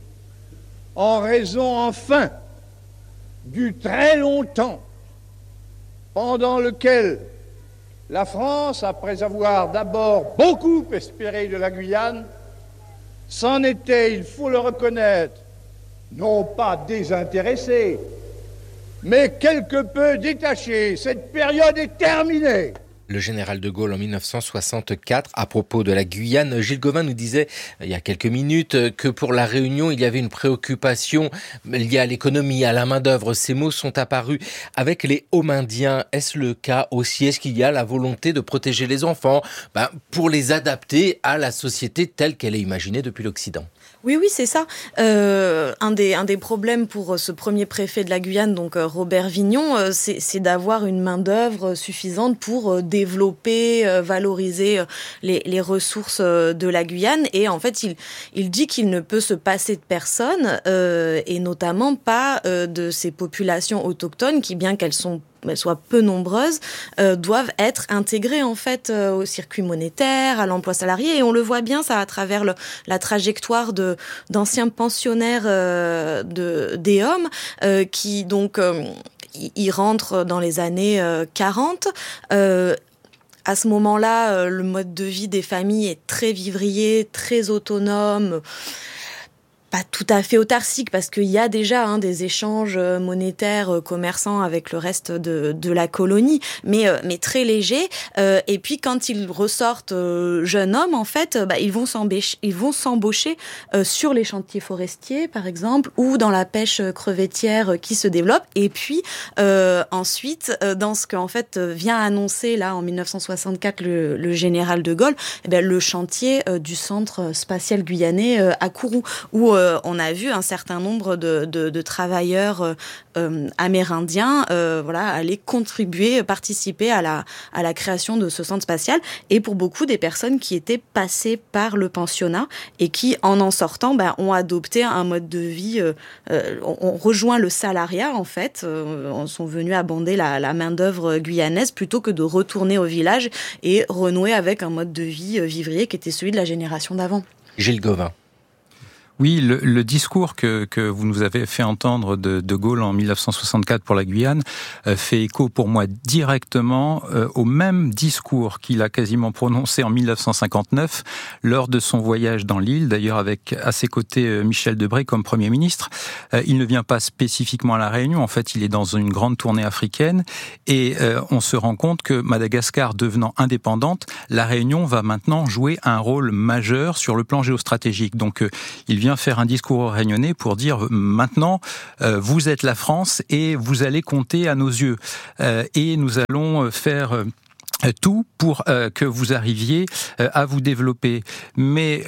en raison enfin du très long temps pendant lequel la France, après avoir d'abord beaucoup espéré de la Guyane, s'en était, il faut le reconnaître, non pas désintéressée, mais quelque peu détachée. Cette période est terminée. Le général de Gaulle en 1964, à propos de la Guyane, Gilles Gauvin nous disait il y a quelques minutes que pour la Réunion, il y avait une préoccupation liée à l'économie, à la main-d'œuvre. Ces mots sont apparus avec les hommes indiens. Est-ce le cas aussi? Est-ce qu'il y a la volonté de protéger les enfants pour les adapter à la société telle qu'elle est imaginée depuis l'Occident? Oui, c'est ça. Un des problèmes pour ce premier préfet de la Guyane, donc Robert Vignon, c'est d'avoir une main-d'œuvre suffisante pour développer, valoriser les ressources de la Guyane. Et en fait, il dit qu'il ne peut se passer de personne, et notamment pas de ces populations autochtones qui, bien qu'elles soient peu nombreuses, doivent être intégrées en fait au circuit monétaire, à l'emploi salarié, et on le voit bien ça à travers la trajectoire d'anciens pensionnaires des hommes qui donc ils rentrent dans les années 40 à ce moment-là, le mode de vie des familles est très vivrier, très autonome, pas tout à fait autarcique, parce qu'il y a déjà des échanges monétaires, commerçants avec le reste de la colonie, mais très légers. Et puis quand ils ressortent jeunes hommes, en fait, ils vont s'embaucher sur les chantiers forestiers, par exemple, ou dans la pêche crevettière qui se développe. Et puis ensuite, dans ce qu'en fait vient annoncer là en 1964 le général de Gaulle, le chantier du centre spatial guyanais à Kourou, où on a vu un certain nombre de travailleurs amérindiens aller participer à la création de ce centre spatial, et pour beaucoup des personnes qui étaient passées par le pensionnat et qui, en sortant, ont adopté un mode de vie, ont rejoint le salariat en fait, sont venus abonder la main-d'œuvre guyanaise plutôt que de retourner au village et renouer avec un mode de vie vivrier qui était celui de la génération d'avant. Gilles Gauvin. Oui, le discours que vous nous avez fait entendre de Gaulle en 1964 pour la Guyane fait écho pour moi directement au même discours qu'il a quasiment prononcé en 1959 lors de son voyage dans l'île, d'ailleurs avec à ses côtés Michel Debré comme Premier ministre. Il ne vient pas spécifiquement à La Réunion, en fait il est dans une grande tournée africaine, et on se rend compte que Madagascar devenant indépendante, La Réunion va maintenant jouer un rôle majeur sur le plan géostratégique. Donc il vient faire un discours aux Réunionnais pour dire maintenant vous êtes la France et vous allez compter à nos yeux, et nous allons faire tout pour que vous arriviez à vous développer. Mais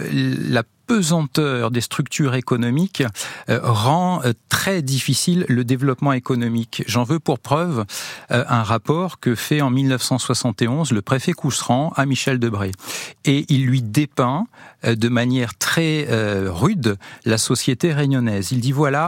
la pesanteur des structures économiques rend très difficile le développement économique. J'en veux pour preuve un rapport que fait en 1971 le préfet Cousseran à Michel Debré. Et il lui dépeint de manière très rude la société réunionnaise. Il dit voilà,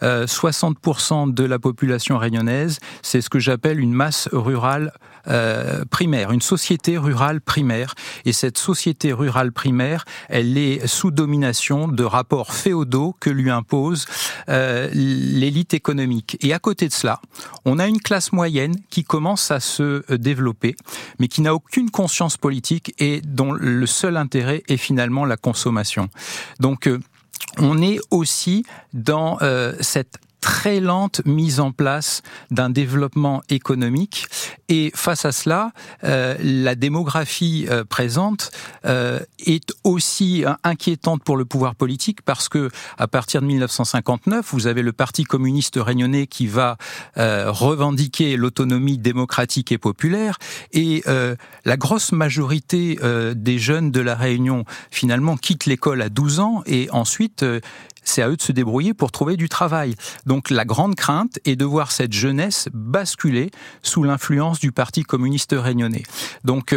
60% de la population réunionnaise, c'est ce que j'appelle une masse rurale primaire, une société rurale primaire. Et cette société rurale primaire, elle est sous domination de rapports féodaux que lui impose l'élite économique. Et à côté de cela, on a une classe moyenne qui commence à se développer, mais qui n'a aucune conscience politique et dont le seul intérêt est finalement la consommation. Donc, on est aussi dans cette très lente mise en place d'un développement économique, et face à cela, la démographie présente est aussi inquiétante pour le pouvoir politique, parce que à partir de 1959, vous avez le Parti communiste réunionnais qui va revendiquer l'autonomie démocratique et populaire, et la grosse majorité des jeunes de la Réunion finalement quittent l'école à 12 ans, et ensuite c'est à eux de se débrouiller pour trouver du travail. Donc la grande crainte est de voir cette jeunesse basculer sous l'influence du Parti communiste réunionnais. Donc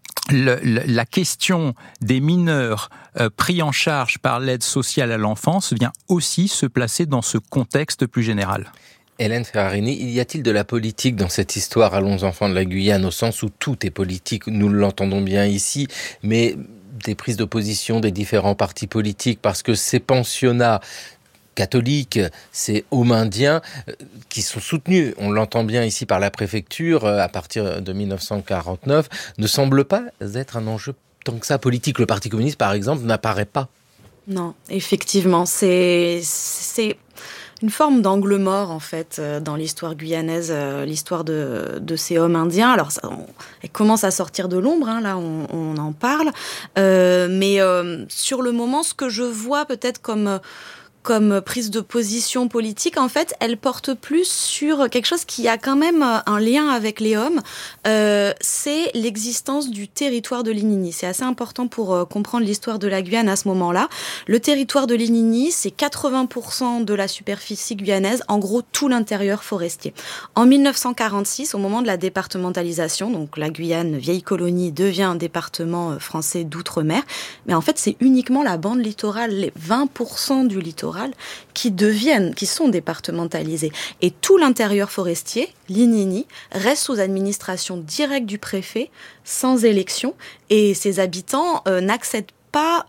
la question des mineurs pris en charge par l'aide sociale à l'enfance vient aussi se placer dans ce contexte plus général. Hélène Ferrarini, y a-t-il de la politique dans cette histoire Allons enfants de la Guyane, au sens où tout est politique, nous l'entendons bien ici, mais des prises de position des différents partis politiques, parce que ces pensionnats catholiques, ces hommes indiens qui sont soutenus, on l'entend bien ici par la préfecture à partir de 1949, ne semblent pas être un enjeu tant que ça politique. Le Parti communiste, par exemple, n'apparaît pas. Non, effectivement, c'est une forme d'angle mort, en fait, dans l'histoire guyanaise, l'histoire de ces hommes indiens. Alors, elle commence à sortir de l'ombre, là, on en parle. Mais sur le moment, ce que je vois peut-être comme prise de position politique, en fait, elle porte plus sur quelque chose qui a quand même un lien avec les hommes, c'est l'existence du territoire de l'Inini. C'est assez important pour comprendre l'histoire de la Guyane à ce moment-là. Le territoire de l'Inini, c'est 80% de la superficie guyanaise, en gros tout l'intérieur forestier. En 1946, au moment de la départementalisation, donc la Guyane, vieille colonie, devient un département français d'outre-mer, mais en fait c'est uniquement la bande littorale, les 20% du littoral qui sont départementalisés. Et tout l'intérieur forestier, l'Inini, reste sous administration directe du préfet, sans élection, et ses habitants n'accèdent pas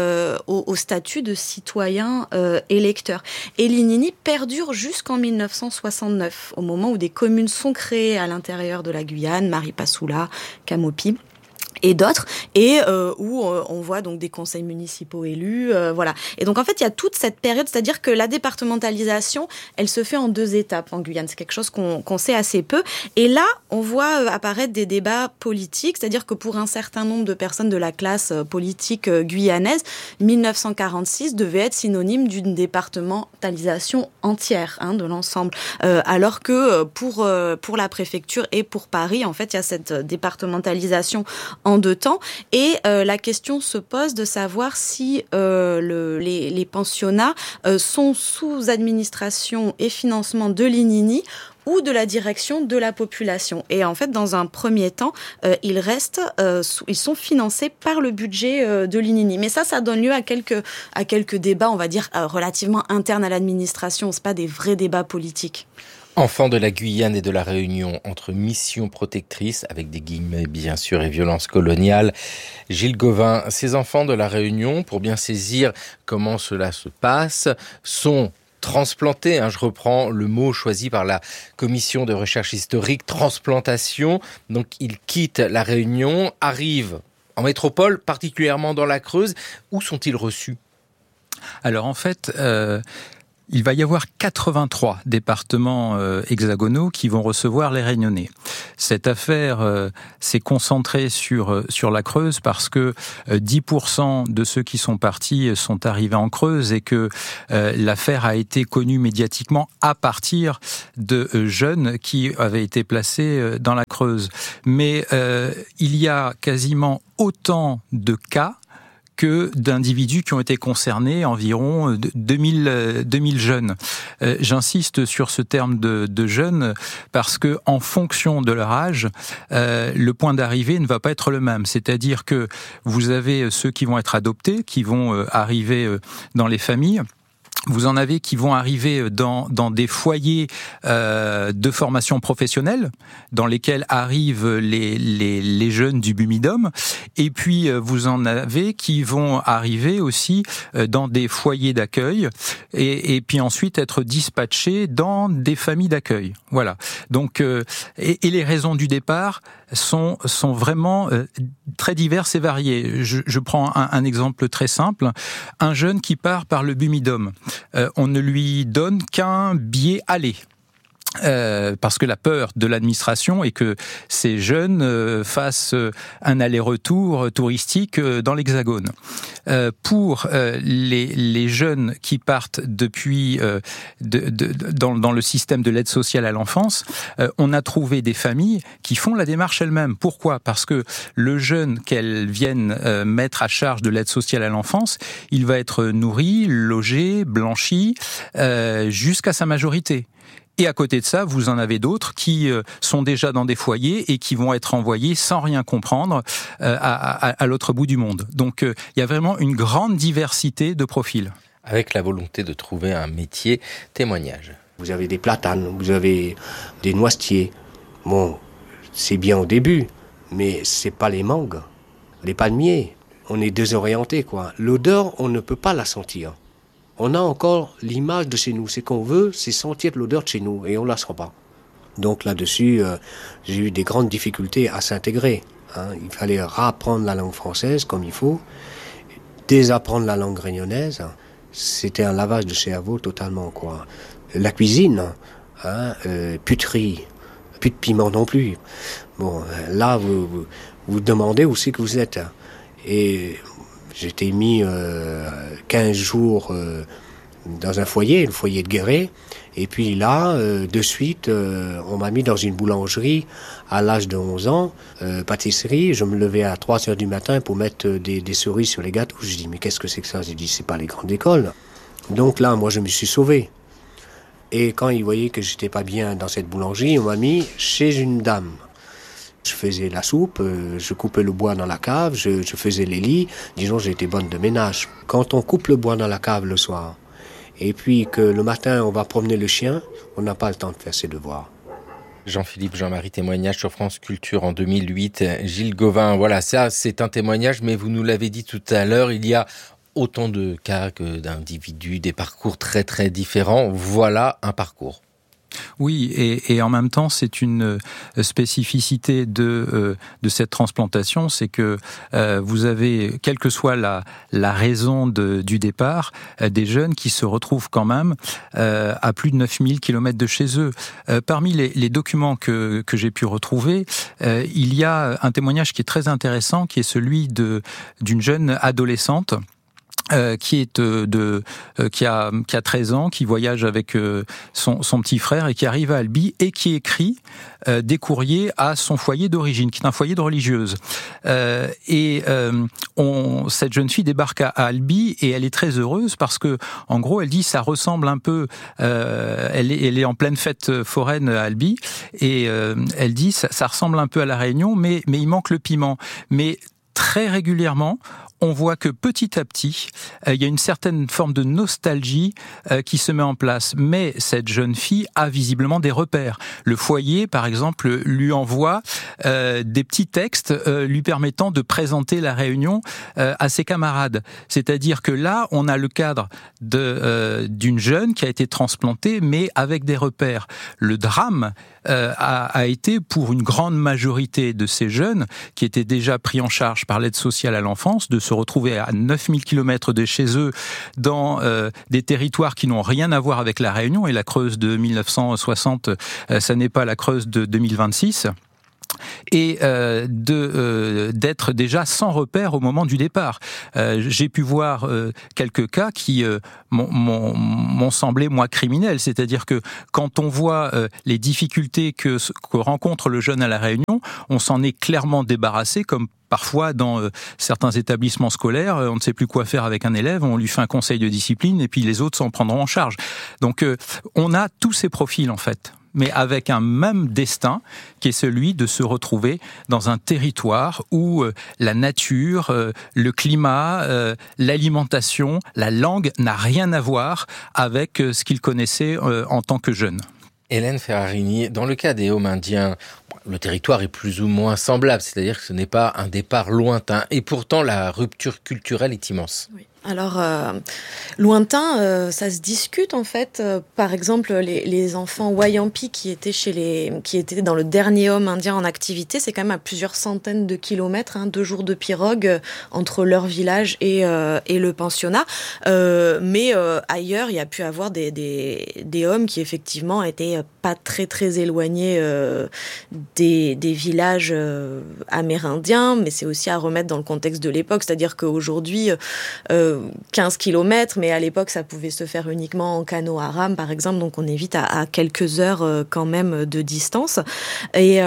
au statut de citoyen électeur. Et l'Ignini perdure jusqu'en 1969, au moment où des communes sont créées à l'intérieur de la Guyane, Maripasoula, Camopi et d'autres, et où on voit donc des conseils municipaux élus, voilà. Et donc en fait, il y a toute cette période, c'est-à-dire que la départementalisation, elle se fait en 2 étapes en Guyane. C'est quelque chose qu'on sait assez peu. Et là, on voit apparaître des débats politiques, c'est-à-dire que pour un certain nombre de personnes de la classe politique guyanaise, 1946 devait être synonyme d'une départementalisation entière de l'ensemble, alors que pour la préfecture et pour Paris, en fait, il y a cette départementalisation en 2 temps, et la question se pose de savoir si les pensionnats sont sous administration et financement de l'Ignini ou de la direction de la population. Et en fait, dans un premier temps, ils sont financés par le budget de l'Ignini. Mais ça donne lieu à quelques débats, on va dire, relativement internes à l'administration. C'est pas des vrais débats politiques. Enfants de la Guyane et de la Réunion, entre mission protectrice, avec des guillemets bien sûr, et violence coloniale. Gilles Gauvin, ces enfants de la Réunion, pour bien saisir comment cela se passe, sont transplantés, je reprends le mot choisi par la commission de recherche historique, transplantation. Donc ils quittent la Réunion, arrivent en métropole, particulièrement dans la Creuse. Où sont-ils reçus ? Alors en fait... il va y avoir 83 départements hexagonaux qui vont recevoir les Réunionnais. Cette affaire s'est concentrée sur la Creuse parce que 10% de ceux qui sont partis sont arrivés en Creuse et que l'affaire a été connue médiatiquement à partir de jeunes qui avaient été placés dans la Creuse. Mais il y a quasiment autant de cas que d'individus qui ont été concernés, environ 2000 jeunes. J'insiste sur ce terme de jeunes parce que en fonction de leur âge, le point d'arrivée ne va pas être le même. C'est-à-dire que vous avez ceux qui vont être adoptés, qui vont arriver dans les familles. Vous en avez qui vont arriver dans des foyers de formation professionnelle, dans lesquels arrivent les jeunes du Bumidum, et puis vous en avez qui vont arriver aussi dans des foyers d'accueil, et puis ensuite être dispatchés dans des familles d'accueil. Voilà. Donc, et les raisons du départ sont vraiment très diverses et variées. Je prends un exemple très simple. Un jeune qui part par le Bumidum, on ne lui donne qu'un billet aller. Parce que la peur de l'administration est que ces jeunes fassent un aller-retour touristique dans l'Hexagone. Pour les jeunes qui partent depuis dans le système de l'aide sociale à l'enfance, on a trouvé des familles qui font la démarche elles-mêmes. Pourquoi ? Parce que le jeune qu'elles viennent mettre à charge de l'aide sociale à l'enfance, il va être nourri, logé, blanchi jusqu'à sa majorité. Et à côté de ça, vous en avez d'autres qui sont déjà dans des foyers et qui vont être envoyés sans rien comprendre à l'autre bout du monde. Donc il y a vraiment une grande diversité de profils. Avec la volonté de trouver un métier, témoignage. Vous avez des platanes, vous avez des noisetiers. Bon, c'est bien au début, mais c'est pas les mangues, les palmiers. On est désorienté, quoi. L'odeur, on ne peut pas la sentir. On a encore l'image de chez nous. Ce qu'on veut, c'est sentir l'odeur de chez nous, et on la sent pas. Donc là-dessus, j'ai eu des grandes difficultés à s'intégrer. Il fallait réapprendre la langue française comme il faut, désapprendre la langue réunionnaise. C'était un lavage de cerveau totalement, quoi. La cuisine, puterie, plus de piment non plus. Bon, là, vous demandez où c'est que vous êtes. Et j'étais mis 15 jours dans un foyer, le foyer de Guéret. Et puis là, de suite, on m'a mis dans une boulangerie à l'âge de 11 ans, pâtisserie. Je me levais à 3 heures du matin pour mettre des cerises sur les gâteaux. Je dis, mais qu'est-ce que c'est que ça ? J'ai dit, c'est pas les grandes écoles. Donc là, moi, je me suis sauvé. Et quand ils voyaient que j'étais pas bien dans cette boulangerie, on m'a mis chez une dame. Je faisais la soupe, je coupais le bois dans la cave, je faisais les lits. Disons, j'étais bonne de ménage. Quand on coupe le bois dans la cave le soir, et puis que le matin, on va promener le chien, on n'a pas le temps de faire ses devoirs. Jean-Philippe Jean-Marie, témoignage sur France Culture en 2008. Gilles Gauvin, voilà, ça c'est un témoignage, mais vous nous l'avez dit tout à l'heure, il y a autant de cas que d'individus, des parcours très très différents. Voilà un parcours. Oui, et en même temps, c'est une spécificité de cette transplantation, c'est que vous avez, quelle que soit la raison du départ, des jeunes qui se retrouvent quand même à plus de 9000 km de chez eux. Parmi les documents que j'ai pu retrouver, il y a un témoignage qui est très intéressant, qui est celui d'une jeune adolescente qui a 13 ans, qui voyage avec son petit frère et qui arrive à Albi et qui écrit des courriers à son foyer d'origine, qui est un foyer de religieuse. Cette jeune fille débarque à Albi et elle est très heureuse parce que, en gros, elle dit ça ressemble un peu. Elle est en pleine fête foraine à Albi et elle dit ça ressemble un peu à la Réunion, mais il manque le piment. Mais très régulièrement, on voit que petit à petit, il y a une certaine forme de nostalgie qui se met en place. Mais cette jeune fille a visiblement des repères. Le foyer, par exemple, lui envoie des petits textes lui permettant de présenter la Réunion à ses camarades. C'est-à-dire que là, on a le cadre d'une jeune qui a été transplantée, mais avec des repères. Le drame a été pour une grande majorité de ces jeunes qui étaient déjà pris en charge par l'aide sociale à l'enfance de se retrouver à 9000 km de chez eux dans des territoires qui n'ont rien à voir avec la Réunion, et la Creuse de 1960, ça n'est pas la Creuse de 2026. Et d'être déjà sans repère au moment du départ. J'ai pu voir quelques cas qui m'ont semblé, moi, criminels. C'est-à-dire que quand on voit les difficultés que rencontre le jeune à la Réunion, on s'en est clairement débarrassé, comme parfois, dans certains établissements scolaires, on ne sait plus quoi faire avec un élève, on lui fait un conseil de discipline et puis les autres s'en prendront en charge. Donc, on a tous ces profils, en fait, mais avec un même destin qui est celui de se retrouver dans un territoire où la nature, le climat, l'alimentation, la langue n'a rien à voir avec ce qu'ils connaissaient en tant que jeunes. Hélène Ferrarini, dans le cas des Homes indiens, le territoire est plus ou moins semblable, c'est-à-dire que ce n'est pas un départ lointain, et pourtant la rupture culturelle est immense. Oui. Alors, lointain, ça se discute en fait. Par exemple, les enfants Wayampi qui étaient dans le dernier homme indien en activité, c'est quand même à plusieurs centaines de kilomètres, 2 jours de pirogue entre leur village et le pensionnat. Mais ailleurs, il y a pu avoir des hommes qui effectivement étaient pas très très éloignés des villages amérindiens, mais c'est aussi à remettre dans le contexte de l'époque, c'est-à-dire qu'aujourd'hui 15 km, mais à l'époque, ça pouvait se faire uniquement en canot à rame, par exemple, donc on évite à quelques heures quand même de distance. Et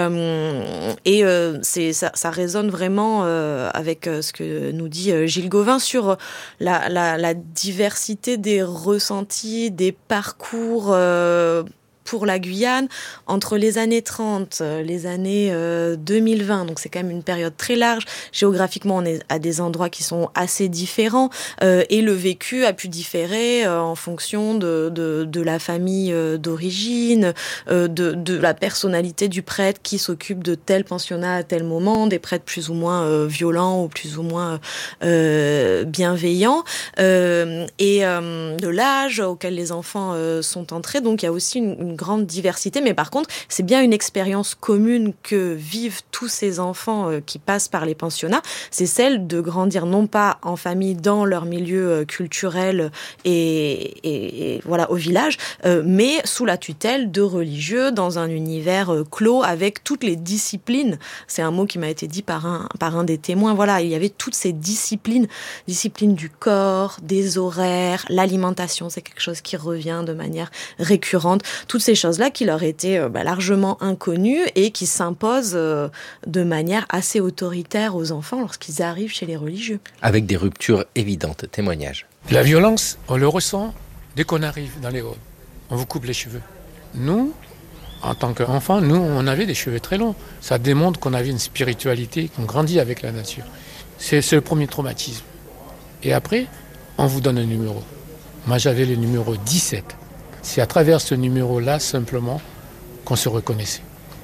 ça résonne vraiment avec ce que nous dit Gilles Gauvin sur la diversité des ressentis, des parcours pour la Guyane, entre les années 30, les années 2020, donc c'est quand même une période très large. Géographiquement, on est à des endroits qui sont assez différents, et le vécu a pu différer en fonction de la famille d'origine, de la personnalité du prêtre qui s'occupe de tel pensionnat à tel moment, des prêtres plus ou moins violents ou plus ou moins bienveillants, et de l'âge auquel les enfants sont entrés. Donc il y a aussi une grande diversité, mais par contre, c'est bien une expérience commune que vivent tous ces enfants qui passent par les pensionnats, c'est celle de grandir non pas en famille dans leur milieu culturel et voilà au village, mais sous la tutelle de religieux dans un univers clos avec toutes les disciplines. C'est un mot qui m'a été dit par un des témoins. Voilà, il y avait toutes ces disciplines du corps, des horaires, l'alimentation, c'est quelque chose qui revient de manière récurrente. Toutes ces choses-là qui leur étaient largement inconnues et qui s'imposent de manière assez autoritaire aux enfants lorsqu'ils arrivent chez les religieux. Avec des ruptures évidentes. Témoignage. La violence, on le ressent dès qu'on arrive dans les Hauts. On vous coupe les cheveux. Nous, en tant qu'enfants, on avait des cheveux très longs. Ça démontre qu'on avait une spiritualité, qu'on grandit avec la nature. C'est le premier traumatisme. Et après, on vous donne un numéro. Moi, j'avais le numéro 17. C'est à travers ce numéro-là, simplement, qu'on se reconnaissait.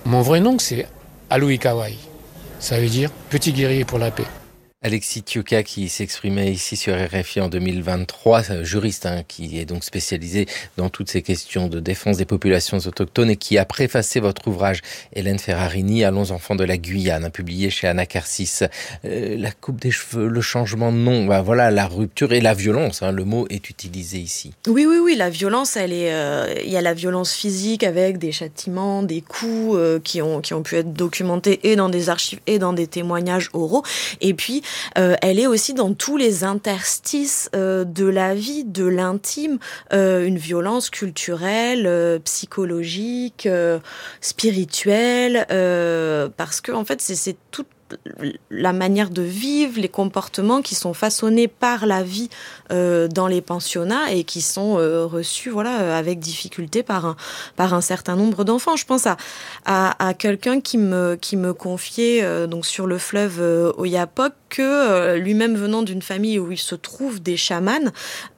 Mon vrai nom, c'est Aloui Kawai. Ça veut dire petit guerrier pour la paix. Alexis Thioka qui s'exprimait ici sur RFI en 2023, juriste qui est donc spécialisé dans toutes ces questions de défense des populations autochtones et qui a préfacé votre ouvrage Hélène Ferrarini, Allons enfants de la Guyane, publié chez Anacarsis. La coupe des cheveux, le changement de nom, voilà, la rupture et la violence, le mot est utilisé ici. Oui, la violence, il y a la violence physique avec des châtiments, des coups qui ont pu être documentés et dans des archives et dans des témoignages oraux. Et puis, elle est aussi dans tous les interstices de la vie, de l'intime, une violence culturelle, psychologique, spirituelle, parce que en fait c'est toute la manière de vivre, les comportements qui sont façonnés par la vie dans les pensionnats et qui sont reçus avec difficulté par un certain nombre d'enfants. Je pense à quelqu'un qui me confiait donc sur le fleuve Oyapock que lui-même venant d'une famille où il se trouve des chamans,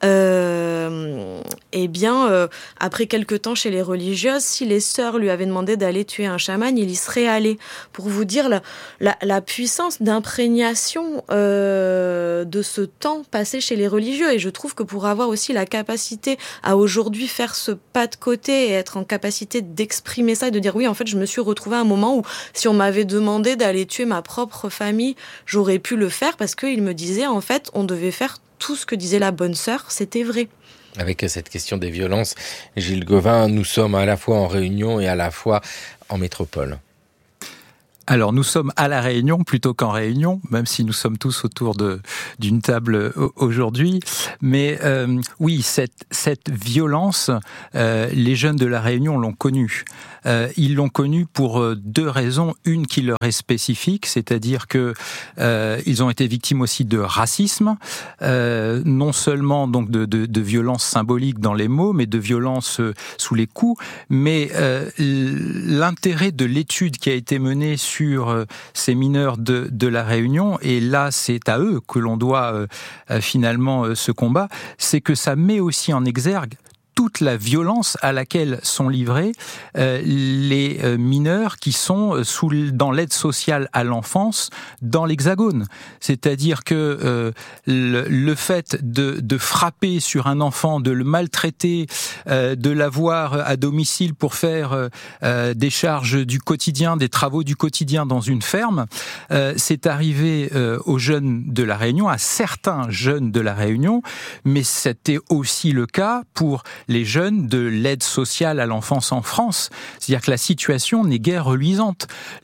après quelque temps chez les religieuses, si les sœurs lui avaient demandé d'aller tuer un chaman, il y serait allé. Pour vous dire la puissance d'imprégnation de ce temps passé chez les religieux. Et je trouve que pour avoir aussi la capacité à aujourd'hui faire ce pas de côté et être en capacité d'exprimer ça et de dire oui, en fait, je me suis retrouvée à un moment où si on m'avait demandé d'aller tuer ma propre famille, j'aurais pu le faire parce qu'il me disait en fait, on devait faire tout ce que disait la bonne sœur, c'était vrai. Avec cette question des violences, Gilles Gauvin, nous sommes à la fois en Réunion et à la fois en métropole. Alors, nous sommes à La Réunion plutôt qu'en Réunion, même si nous sommes tous autour d'une table aujourd'hui. Mais oui, cette violence, les jeunes de La Réunion l'ont connue. Ils l'ont connue pour deux raisons. Une qui leur est spécifique, c'est-à-dire que ils ont été victimes aussi de racisme, non seulement donc de violence symbolique dans les mots, mais de violence sous les coups. Mais l'intérêt de l'étude qui a été menée sur ces mineurs de La Réunion, et là c'est à eux que l'on doit finalement ce combat, c'est que ça met aussi en exergue toute la violence à laquelle sont livrés les mineurs qui sont dans l'aide sociale à l'enfance dans l'Hexagone. C'est-à-dire que le fait de frapper sur un enfant, de le maltraiter, de l'avoir à domicile pour faire des charges du quotidien, des travaux du quotidien dans une ferme, c'est arrivé aux jeunes de La Réunion, à certains jeunes de La Réunion, mais c'était aussi le cas pour les jeunes de l'aide sociale à l'enfance en France. C'est-à-dire que la situation n'est guère reluisante.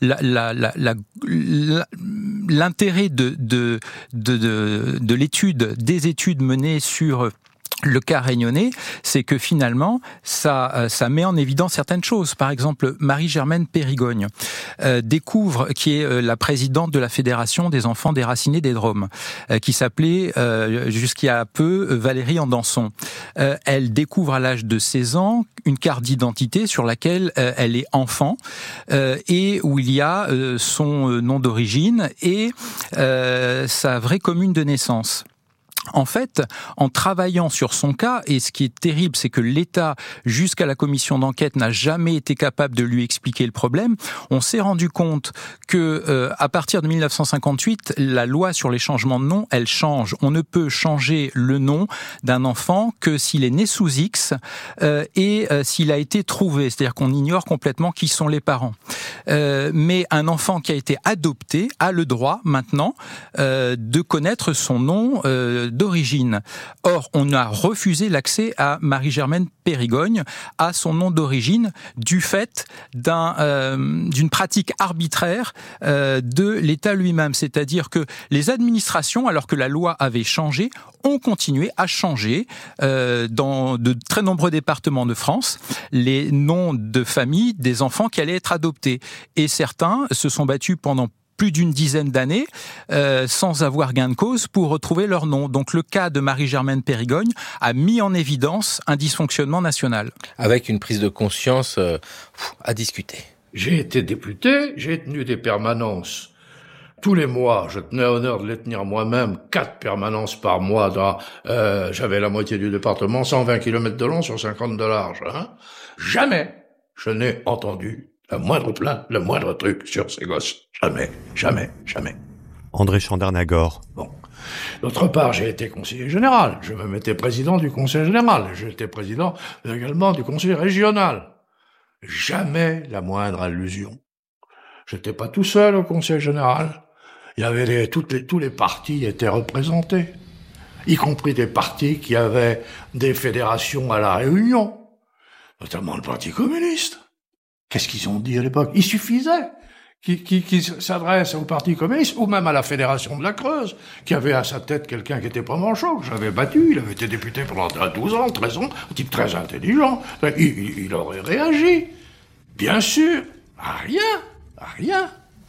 L'intérêt de l'étude, des études menées sur le cas réunionnais, c'est que finalement, ça met en évidence certaines choses. Par exemple, Marie-Germaine Périgogne découvre, qui est la présidente de la Fédération des enfants déracinés des Drômes, qui s'appelait jusqu'il y a peu Valérie Andanson. Elle découvre à l'âge de 16 ans une carte d'identité sur laquelle elle est enfant et où il y a son nom d'origine et sa vraie commune de naissance. En fait, en travaillant sur son cas, et ce qui est terrible, c'est que l'État, jusqu'à la commission d'enquête, n'a jamais été capable de lui expliquer le problème, on s'est rendu compte que, à partir de 1958, la loi sur les changements de nom, elle change. On ne peut changer le nom d'un enfant que s'il est né sous X et s'il a été trouvé. C'est-à-dire qu'on ignore complètement qui sont les parents. Mais un enfant qui a été adopté a le droit, maintenant, de connaître son nom d'origine. Or, on a refusé l'accès à Marie-Germaine Périgogne, à son nom d'origine, du fait d'une pratique arbitraire de l'État lui-même. C'est-à-dire que les administrations, alors que la loi avait changé, ont continué à changer dans de très nombreux départements de France les noms de famille des enfants qui allaient être adoptés. Et certains se sont battus pendant plus d'une dizaine d'années sans avoir gain de cause pour retrouver leur nom. Donc le cas de Marie-Germaine Périgogne a mis en évidence un dysfonctionnement national. Avec une prise de conscience à discuter. J'ai été député, j'ai tenu des permanences. Tous les mois, je tenais à honneur de les tenir moi-même, 4 permanences par mois. J'avais la moitié du département, 120 km de long sur 50 de large. Jamais je n'ai entendu La moindre plainte, le moindre truc sur ces gosses. Jamais, jamais, jamais. André Chandernagor. Bon. D'autre part, j'ai été conseiller général. Je me mettais président du conseil général. J'étais président également du conseil régional. Jamais la moindre allusion. J'étais pas tout seul au conseil général. Il y avait tous les partis étaient représentés. Y compris des partis qui avaient des fédérations à La Réunion. Notamment le Parti communiste. Qu'est-ce qu'ils ont dit à l'époque? Il suffisait qu'ils s'adressent au Parti communiste, ou même à la Fédération de la Creuse, qui avait à sa tête quelqu'un qui était pas manchot, que j'avais battu, il avait été député pendant 12 ans, 13 ans, un type très intelligent. Il aurait réagi. Bien sûr. Rien.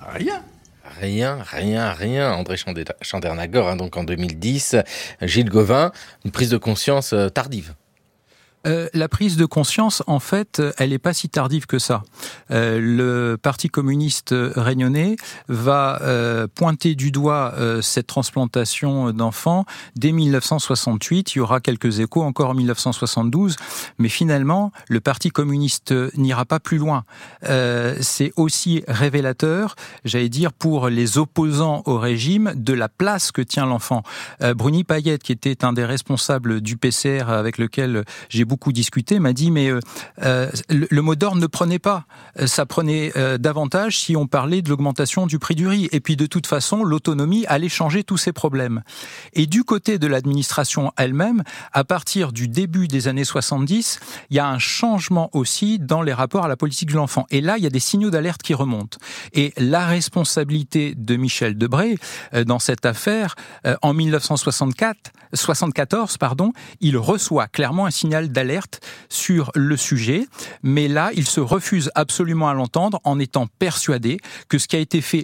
Rien. André Chandernagor, donc en 2010. Gilles Gauvin, une prise de conscience tardive. La prise de conscience, en fait, elle n'est pas si tardive que ça. Le Parti communiste réunionnais va pointer du doigt cette transplantation d'enfants dès 1968. Il y aura quelques échos encore en 1972, mais finalement, le Parti communiste n'ira pas plus loin. C'est aussi révélateur, j'allais dire, pour les opposants au régime, de la place que tient l'enfant. Bruni Payette, qui était un des responsables du PCR avec lequel j'ai beaucoup discuté, m'a dit mais le mot d'ordre ne prenait pas. Ça prenait davantage si on parlait de l'augmentation du prix du riz. Et puis de toute façon, l'autonomie allait changer tous ces problèmes. Et du côté de l'administration elle-même, à partir du début des années 70, il y a un changement aussi dans les rapports à la politique de l'enfant. Et là, il y a des signaux d'alerte qui remontent. Et la responsabilité de Michel Debré dans cette affaire, en 1974, il reçoit clairement un signal d'alerte sur le sujet, mais là, il se refuse absolument à l'entendre en étant persuadé que ce qui a été fait